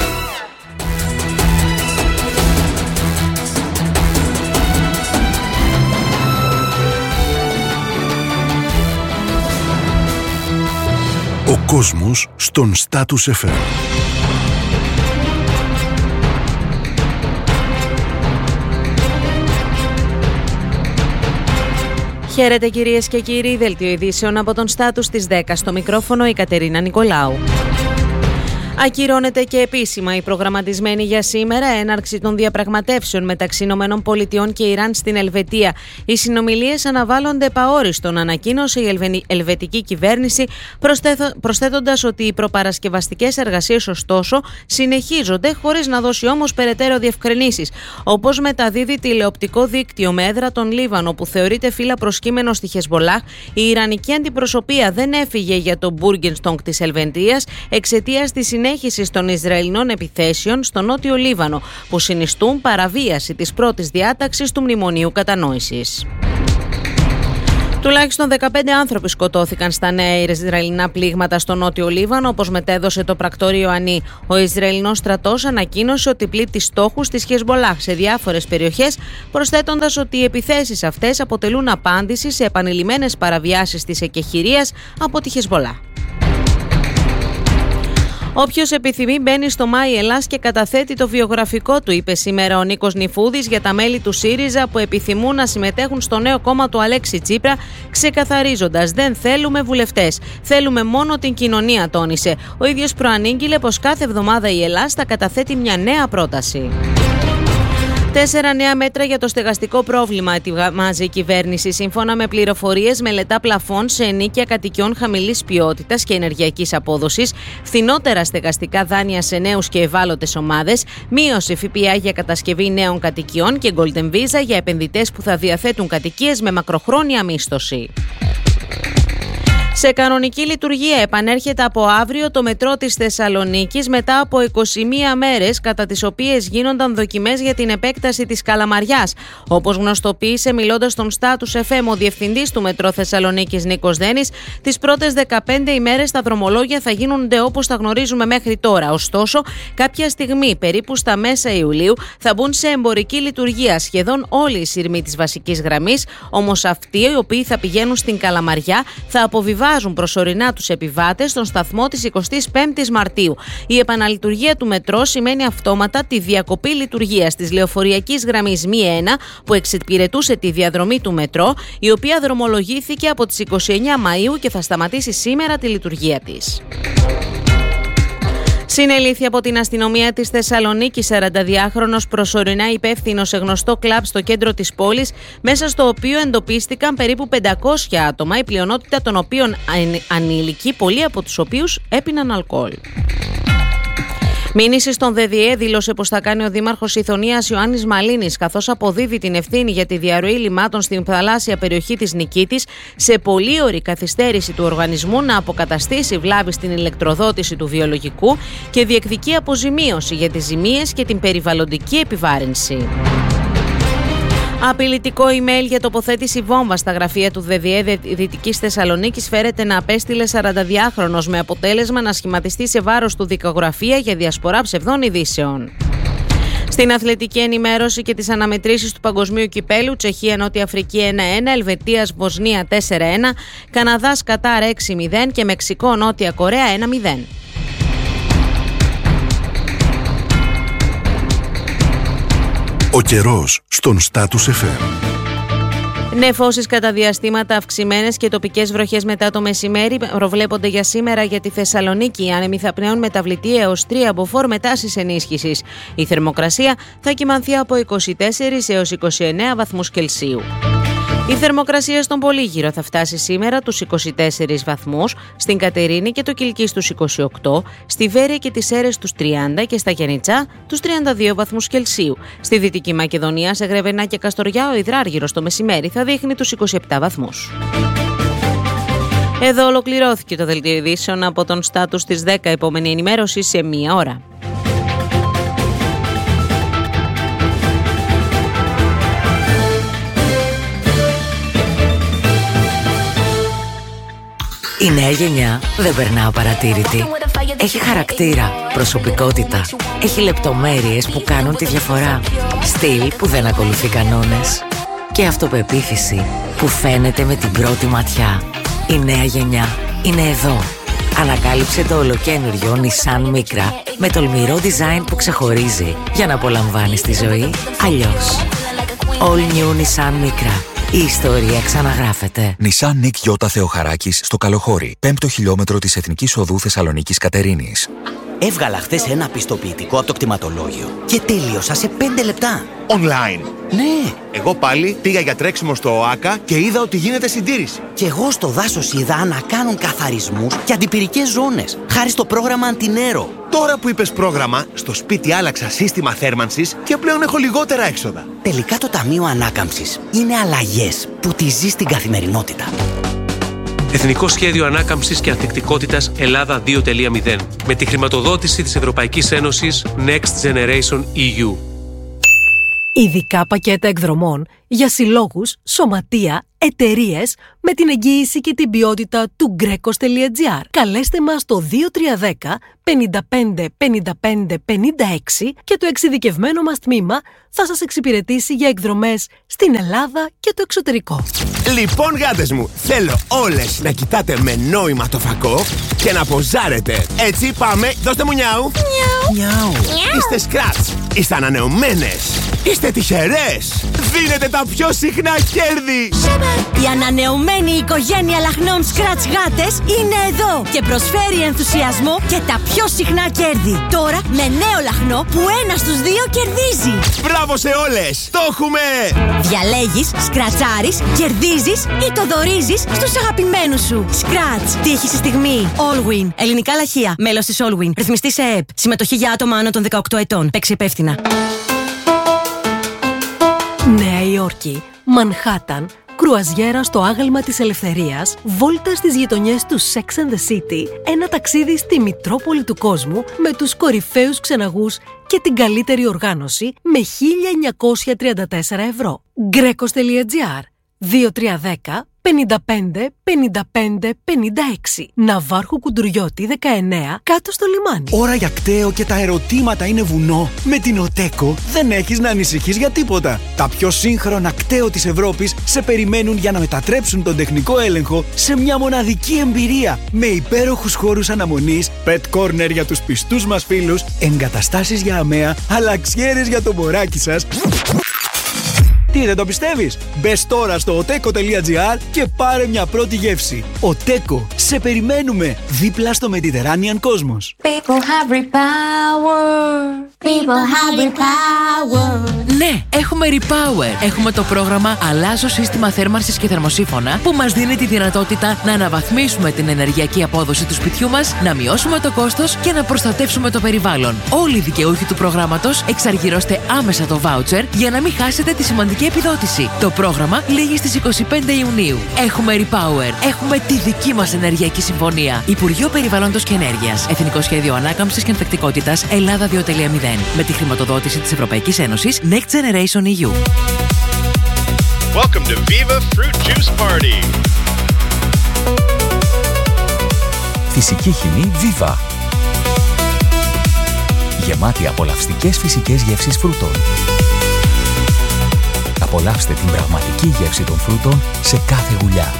Ο κόσμος στον Status FM. Χαίρετε κυρίες και κύριοι, δελτίο ειδήσεων από τον Status της 10. Στο μικρόφωνο η Κατερίνα Νικολάου. Ακυρώνεται και επίσημα η προγραμματισμένη για σήμερα έναρξη των διαπραγματεύσεων μεταξύ ΗΠΑ και Ιράν στην Ελβετία. Οι συνομιλίες αναβάλλονται επαόριστον, ανακοίνωσε η ελβετική κυβέρνηση, προσθέτοντας ότι οι προπαρασκευαστικές εργασίες ωστόσο συνεχίζονται χωρίς να δώσει όμως περαιτέρω διευκρινήσεις. Όπως μεταδίδει τηλεοπτικό δίκτυο με έδρα τον Λίβανο, που θεωρείται φύλλα προσκύμενο στη Χεσμολάχ, η Ιρανική αντιπροσωπεία δεν έφυγε για το Μπούργενστονγκ της Ελβετίας εξαιτίας της συνέχισης των Ισραηλινών επιθέσεων στο νότιο Λίβανο, που συνιστούν παραβίαση της πρώτης διάταξης του Μνημονίου Κατανόησης. Τουλάχιστον 15 άνθρωποι σκοτώθηκαν στα νέα Ισραηλινά πλήγματα στο νότιο Λίβανο, όπως μετέδωσε το πρακτόριο Ανή. Ο Ισραηλινός στρατός ανακοίνωσε ότι πλήττει στόχους της Χεσμολάχ σε διάφορες περιοχές, προσθέτοντας ότι οι επιθέσεις αυτές αποτελούν απάντηση σε επανειλημμένες παραβιάσεις της εκεχηρίας από τη Χεσμολάχ. Όποιος επιθυμεί μπαίνει στο My Ελλάς και καταθέτει το βιογραφικό του, είπε σήμερα ο Νίκος Νιφούδης για τα μέλη του ΣΥΡΙΖΑ που επιθυμούν να συμμετέχουν στο νέο κόμμα του Αλέξη Τσίπρα, ξεκαθαρίζοντας: δεν θέλουμε βουλευτές, θέλουμε μόνο την κοινωνία, τόνισε. Ο ίδιος προανήγγειλε πως κάθε εβδομάδα η Ελλάς θα καταθέτει μια νέα πρόταση. 4 νέα μέτρα για το στεγαστικό πρόβλημα ετοιμάζει η κυβέρνηση. Σύμφωνα με πληροφορίες, μελετά πλαφών σε ενοίκια κατοικιών χαμηλής ποιότητας και ενεργειακής απόδοσης, φθηνότερα στεγαστικά δάνεια σε νέους και ευάλωτες ομάδες, μείωση ΦΠΑ για κατασκευή νέων κατοικιών και Golden Visa για επενδυτές που θα διαθέτουν κατοικίες με μακροχρόνια μίσθωση. Σε κανονική λειτουργία επανέρχεται από αύριο το μετρό της Θεσσαλονίκης μετά από 21 μέρες κατά τις οποίες γίνονταν δοκιμές για την επέκταση της Καλαμαριάς. Όπως γνωστοποίησε μιλώντας στον Status FM ο διευθυντής του μετρό Θεσσαλονίκης Νίκος Δένης, τις πρώτες 15 ημέρες τα δρομολόγια θα γίνονται όπως τα γνωρίζουμε μέχρι τώρα. Ωστόσο, κάποια στιγμή, περίπου στα μέσα Ιουλίου, θα μπουν σε εμπορική λειτουργία σχεδόν όλοι οι σειρμοί της βασικής γραμμής, όμως αυτοί οι οποίοι θα πηγαίνουν στην Καλαμαριά θα αποβιβάζουν προσωρινά τους επιβάτες στον σταθμό της 25ης Μαρτίου. Η επαναλειτουργία του μετρό σημαίνει αυτόματα τη διακοπή λειτουργίας της λεωφορειακής γραμμής ΜΗ1 που εξυπηρετούσε τη διαδρομή του μετρό, η οποία δρομολογήθηκε από τις 29 Μαΐου και θα σταματήσει σήμερα τη λειτουργία της. Συνελήφθη από την αστυνομία της Θεσσαλονίκης 42χρονος προσωρινά υπεύθυνος σε γνωστό κλαμπ στο κέντρο της πόλης, μέσα στο οποίο εντοπίστηκαν περίπου 500 άτομα, η πλειονότητα των οποίων ανήλικοι, πολλοί από τους οποίους έπιναν αλκοόλ. Μήνυση στον ΔΔΕ δήλωσε πως θα κάνει ο Δήμαρχος Ιθωνίας Ιωάννης Μαλίνης, καθώς αποδίδει την ευθύνη για τη διαρροή λιμάτων στην θαλάσσια περιοχή της Νικήτης σε πολύωρη καθυστέρηση του οργανισμού να αποκαταστήσει βλάβη στην ηλεκτροδότηση του βιολογικού και διεκδικεί αποζημίωση για τις ζημίες και την περιβαλλοντική επιβάρυνση. Απειλητικό email για τοποθέτηση βόμβα στα γραφεία του ΔΔΕ Δυτικής Θεσσαλονίκης φέρεται να απέστειλε 42χρονος, με αποτέλεσμα να σχηματιστεί σε βάρος του δικογραφία για διασπορά ψευδών ειδήσεων. Στην αθλητική ενημέρωση και τις αναμετρήσεις του Παγκοσμίου Κυπέλου, Τσεχία Νότια Αφρική 1-1, Ελβετίας Βοσνία 4-1, Καναδάς Κατάρ 6-0 και Μεξικό Νότια Κορέα 1-0. Ο καιρός στον Status FM. Νεφώσεις κατά διαστήματα αυξημένες και τοπικές βροχές μετά το μεσημέρι προβλέπονται για σήμερα για τη Θεσσαλονίκη. Οι άνεμοι θα πνέουν μεταβλητή έως 3 μποφόρ με τάσεις ενίσχυσης. Η θερμοκρασία θα κυμανθεί από 24 έως 29 βαθμούς Κελσίου. Η θερμοκρασία στον Πολύγυρο θα φτάσει σήμερα τους 24 βαθμούς, στην Κατερίνη και το Κιλκί στους 28, στη Βέρεια και τις Σέρρες τους 30 και στα Γιαννιτσά τους 32 βαθμούς Κελσίου. Στη Δυτική Μακεδονία, σε Γρεβενά και Καστοριά, ο υδράργυρος το μεσημέρι θα δείχνει τους 27 βαθμούς. Εδώ ολοκληρώθηκε το δελτίο ειδήσεων από τον Status στις 10. Επόμενη ενημέρωση σε 1 ώρα. Η νέα γενιά δεν περνά απαρατήρητη. Έχει χαρακτήρα, προσωπικότητα. Έχει λεπτομέρειες που κάνουν τη διαφορά. Στυλ που δεν ακολουθεί κανόνες. Και αυτοπεποίθηση που φαίνεται με την πρώτη ματιά. Η νέα γενιά είναι εδώ. Ανακάλυψε το ολοκαίνουργιο Nissan Micra με τολμηρό design που ξεχωρίζει για να απολαμβάνεις τη ζωή αλλιώς. All new Nissan Micra. Η ιστορία ξαναγράφεται. Nissan Nick Γιώτα Θεοχαράκης στο Καλοχώρι, 5ο χιλιόμετρο της Εθνικής Οδού Θεσσαλονίκης Κατερίνης. Έβγαλα χθες ένα πιστοποιητικό από το κτηματολόγιο και τελείωσα σε 5 λεπτά. Online. Ναι. Εγώ πάλι πήγα για τρέξιμο στο ΟΑΚΑ και είδα ότι γίνεται συντήρηση. Και εγώ στο δάσος είδα να κάνουν καθαρισμούς και αντιπυρικές ζώνες, χάρη στο πρόγραμμα Αντινέρο. Τώρα που είπες πρόγραμμα, στο σπίτι άλλαξα σύστημα θέρμανσης και πλέον έχω λιγότερα έξοδα. Τελικά το Ταμείο Ανάκαμψης είναι αλλαγές που τη ζει στην καθημερινότητα. Εθνικό Σχέδιο Ανάκαμψης και Ανθεκτικότητας Ελλάδα 2.0 με τη χρηματοδότηση της Ευρωπαϊκής Ένωσης Next Generation EU. Ειδικά πακέτα εκδρομών για συλλόγους, σωματεία, εταιρείες με την εγγύηση και την ποιότητα του Greco.gr. Καλέστε μας το 2310 55 55 56 και το εξειδικευμένο μας τμήμα θα σας εξυπηρετήσει για εκδρομές στην Ελλάδα και το εξωτερικό. Λοιπόν, γάτες μου, θέλω όλες να κοιτάτε με νόημα το φακό και να ποζάρετε. Έτσι, πάμε, δώστε μου νιάου. Νιάου. Είστε σκράτς, είστε ανανεωμένες, είστε τυχερές. Δίνετε τα πιο συχνά κέρδη. Η ανανεωμένη οικογένεια λαχνών Scratch γάτες είναι εδώ και προσφέρει ενθουσιασμό και τα πιο συχνά κέρδη. Τώρα με νέο λαχνό που 1 στους 2 κερδίζει. Μπράβο σε όλες! Το έχουμε! Διαλέγεις, σκρατσάρεις, κερδίζεις ή το δωρίζεις στους αγαπημένους σου. Scratch. Τύχη στη στιγμή. Allwin. Ελληνικά λαχεία. Μέλος της Allwin. Ρυθμιστή σε ΕΕΠ. Συμμετοχή για άτομα άνω των 18 ετών. Παίξει υπεύθυνα. Νέα Υόρκη, Μανχάταν, κρουαζιέρα στο άγαλμα της ελευθερίας, βόλτα στις γειτονιές του Sex and the City, ένα ταξίδι στη Μητρόπολη του κόσμου με τους κορυφαίους ξεναγούς και την καλύτερη οργάνωση με 1.934 ευρώ. Greco.gr 2310 55 55 56. Ναυάρχου Κουντουριώτη 19, κάτω στο λιμάνι. Ώρα για κταίο και τα ερωτήματα είναι βουνό. Με την ΟΤΕΚΟ δεν έχεις να ανησυχείς για τίποτα. Τα πιο σύγχρονα κταίο της Ευρώπης σε περιμένουν για να μετατρέψουν τον τεχνικό έλεγχο σε μια μοναδική εμπειρία. Με υπέροχους χώρους αναμονής, pet corner για τους πιστούς μας φίλους, εγκαταστάσεις για αμαία, αλλαξιέρες για το μωράκι σας. Τι, δεν το πιστεύεις? Μπες τώρα στο oteco.gr και πάρε μια πρώτη γεύση. ΟΤΕΚΟ, σε περιμένουμε δίπλα στο Mediterranean Cosmos. People have repower. People have repower. Ναι, έχουμε Repower. Έχουμε το πρόγραμμα Αλλάζω σύστημα θέρμανσης και θερμοσύφωνα που μας δίνει τη δυνατότητα να αναβαθμίσουμε την ενεργειακή απόδοση του σπιτιού μας, να μειώσουμε το κόστος και να προστατεύσουμε το περιβάλλον. Όλοι οι δικαιούχοι του προγράμματος εξαργυρώστε άμεσα το voucher για να μην χάσετε τη σημαντική επιδότηση. Το πρόγραμμα λήγει στις 25 Ιουνίου. Έχουμε Repower. Έχουμε τη δική μας ενεργειακή συμφωνία. Υπουργείο Περιβάλλοντος και Ενέργειας. Εθνικό Σχέδιο Ανάκαμψης και Ανθεκτικότητας Ελλάδα 2.0. Με τη χρηματοδότηση της Ευρωπαϊκής Ένωσης Next Generation EU. Welcome to Viva Fruit Juice Party. Φυσική χυμή Viva. Γεμάτη απολαυστικές φυσικές γεύσεις φρούτων. Απολαύστε την πραγματική γεύση των φρούτων σε κάθε γουλιά.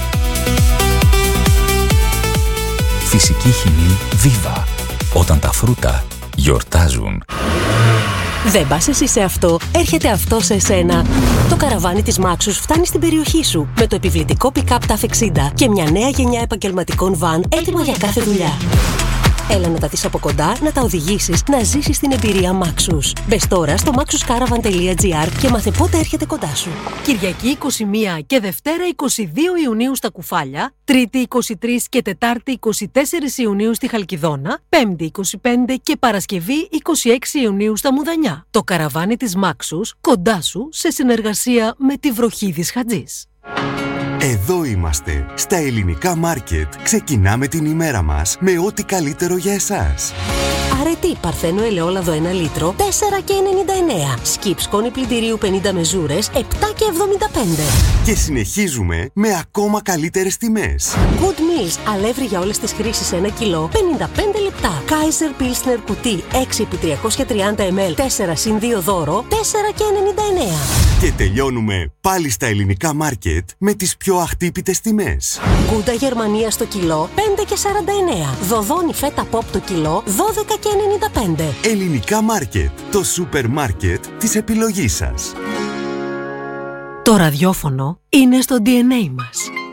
Φυσική χυμή Viva. Όταν τα φρούτα γιορτάζουν. Δεν πας εσύ σε αυτό, έρχεται αυτό σε εσένα. Το καραβάνι της Maxus φτάνει στην περιοχή σου με το επιβλητικό pick-up TAF 60 και μια νέα γενιά επαγγελματικών βαν έτοιμα για κάθε δουλειά. Έλα να τα δεις από κοντά, να τα οδηγήσεις, να ζήσεις την εμπειρία Maxus. Μπες τώρα στο maxuscaravan.gr και μάθε πότε έρχεται κοντά σου. Κυριακή 21 και Δευτέρα 22 Ιουνίου στα Κουφάλια, Τρίτη 23 και Τετάρτη 24 Ιουνίου στη Χαλκιδόνα, Πέμπτη 25 και Παρασκευή 26 Ιουνίου στα Μουδανιά. Το καραβάνι της Maxus κοντά σου σε συνεργασία με τη Βροχίδης Χατζής. Εδώ είμαστε, στα ελληνικά μάρκετ. Ξεκινάμε την ημέρα μας με ό,τι καλύτερο για εσάς. Αρετή Παρθένο ελαιόλαδο 1 λίτρο, 4,99. Σκιπ σκόνη πλυντηρίου 50 μεζούρες, 7,75. Και συνεχίζουμε με ακόμα καλύτερες τιμές. Good Meals, αλεύρι για όλες τις χρήσεις 1 κιλό, 55 λεπτά. Kaiser Pilsner κουτί 6x330 ml, 4+2 δώρο, 4,99. Και τελειώνουμε πάλι στα ελληνικά μάρκετ με τις πιο αχτύπητες τιμές. Γκούντα Γερμανία στο κιλό, 5,49. Δοδόνι φέτα pop το κιλό, 12,95. Ελληνικά μάρκετ, το σούπερ μάρκετ της επιλογής σας. Το ραδιόφωνο είναι στο DNA μας.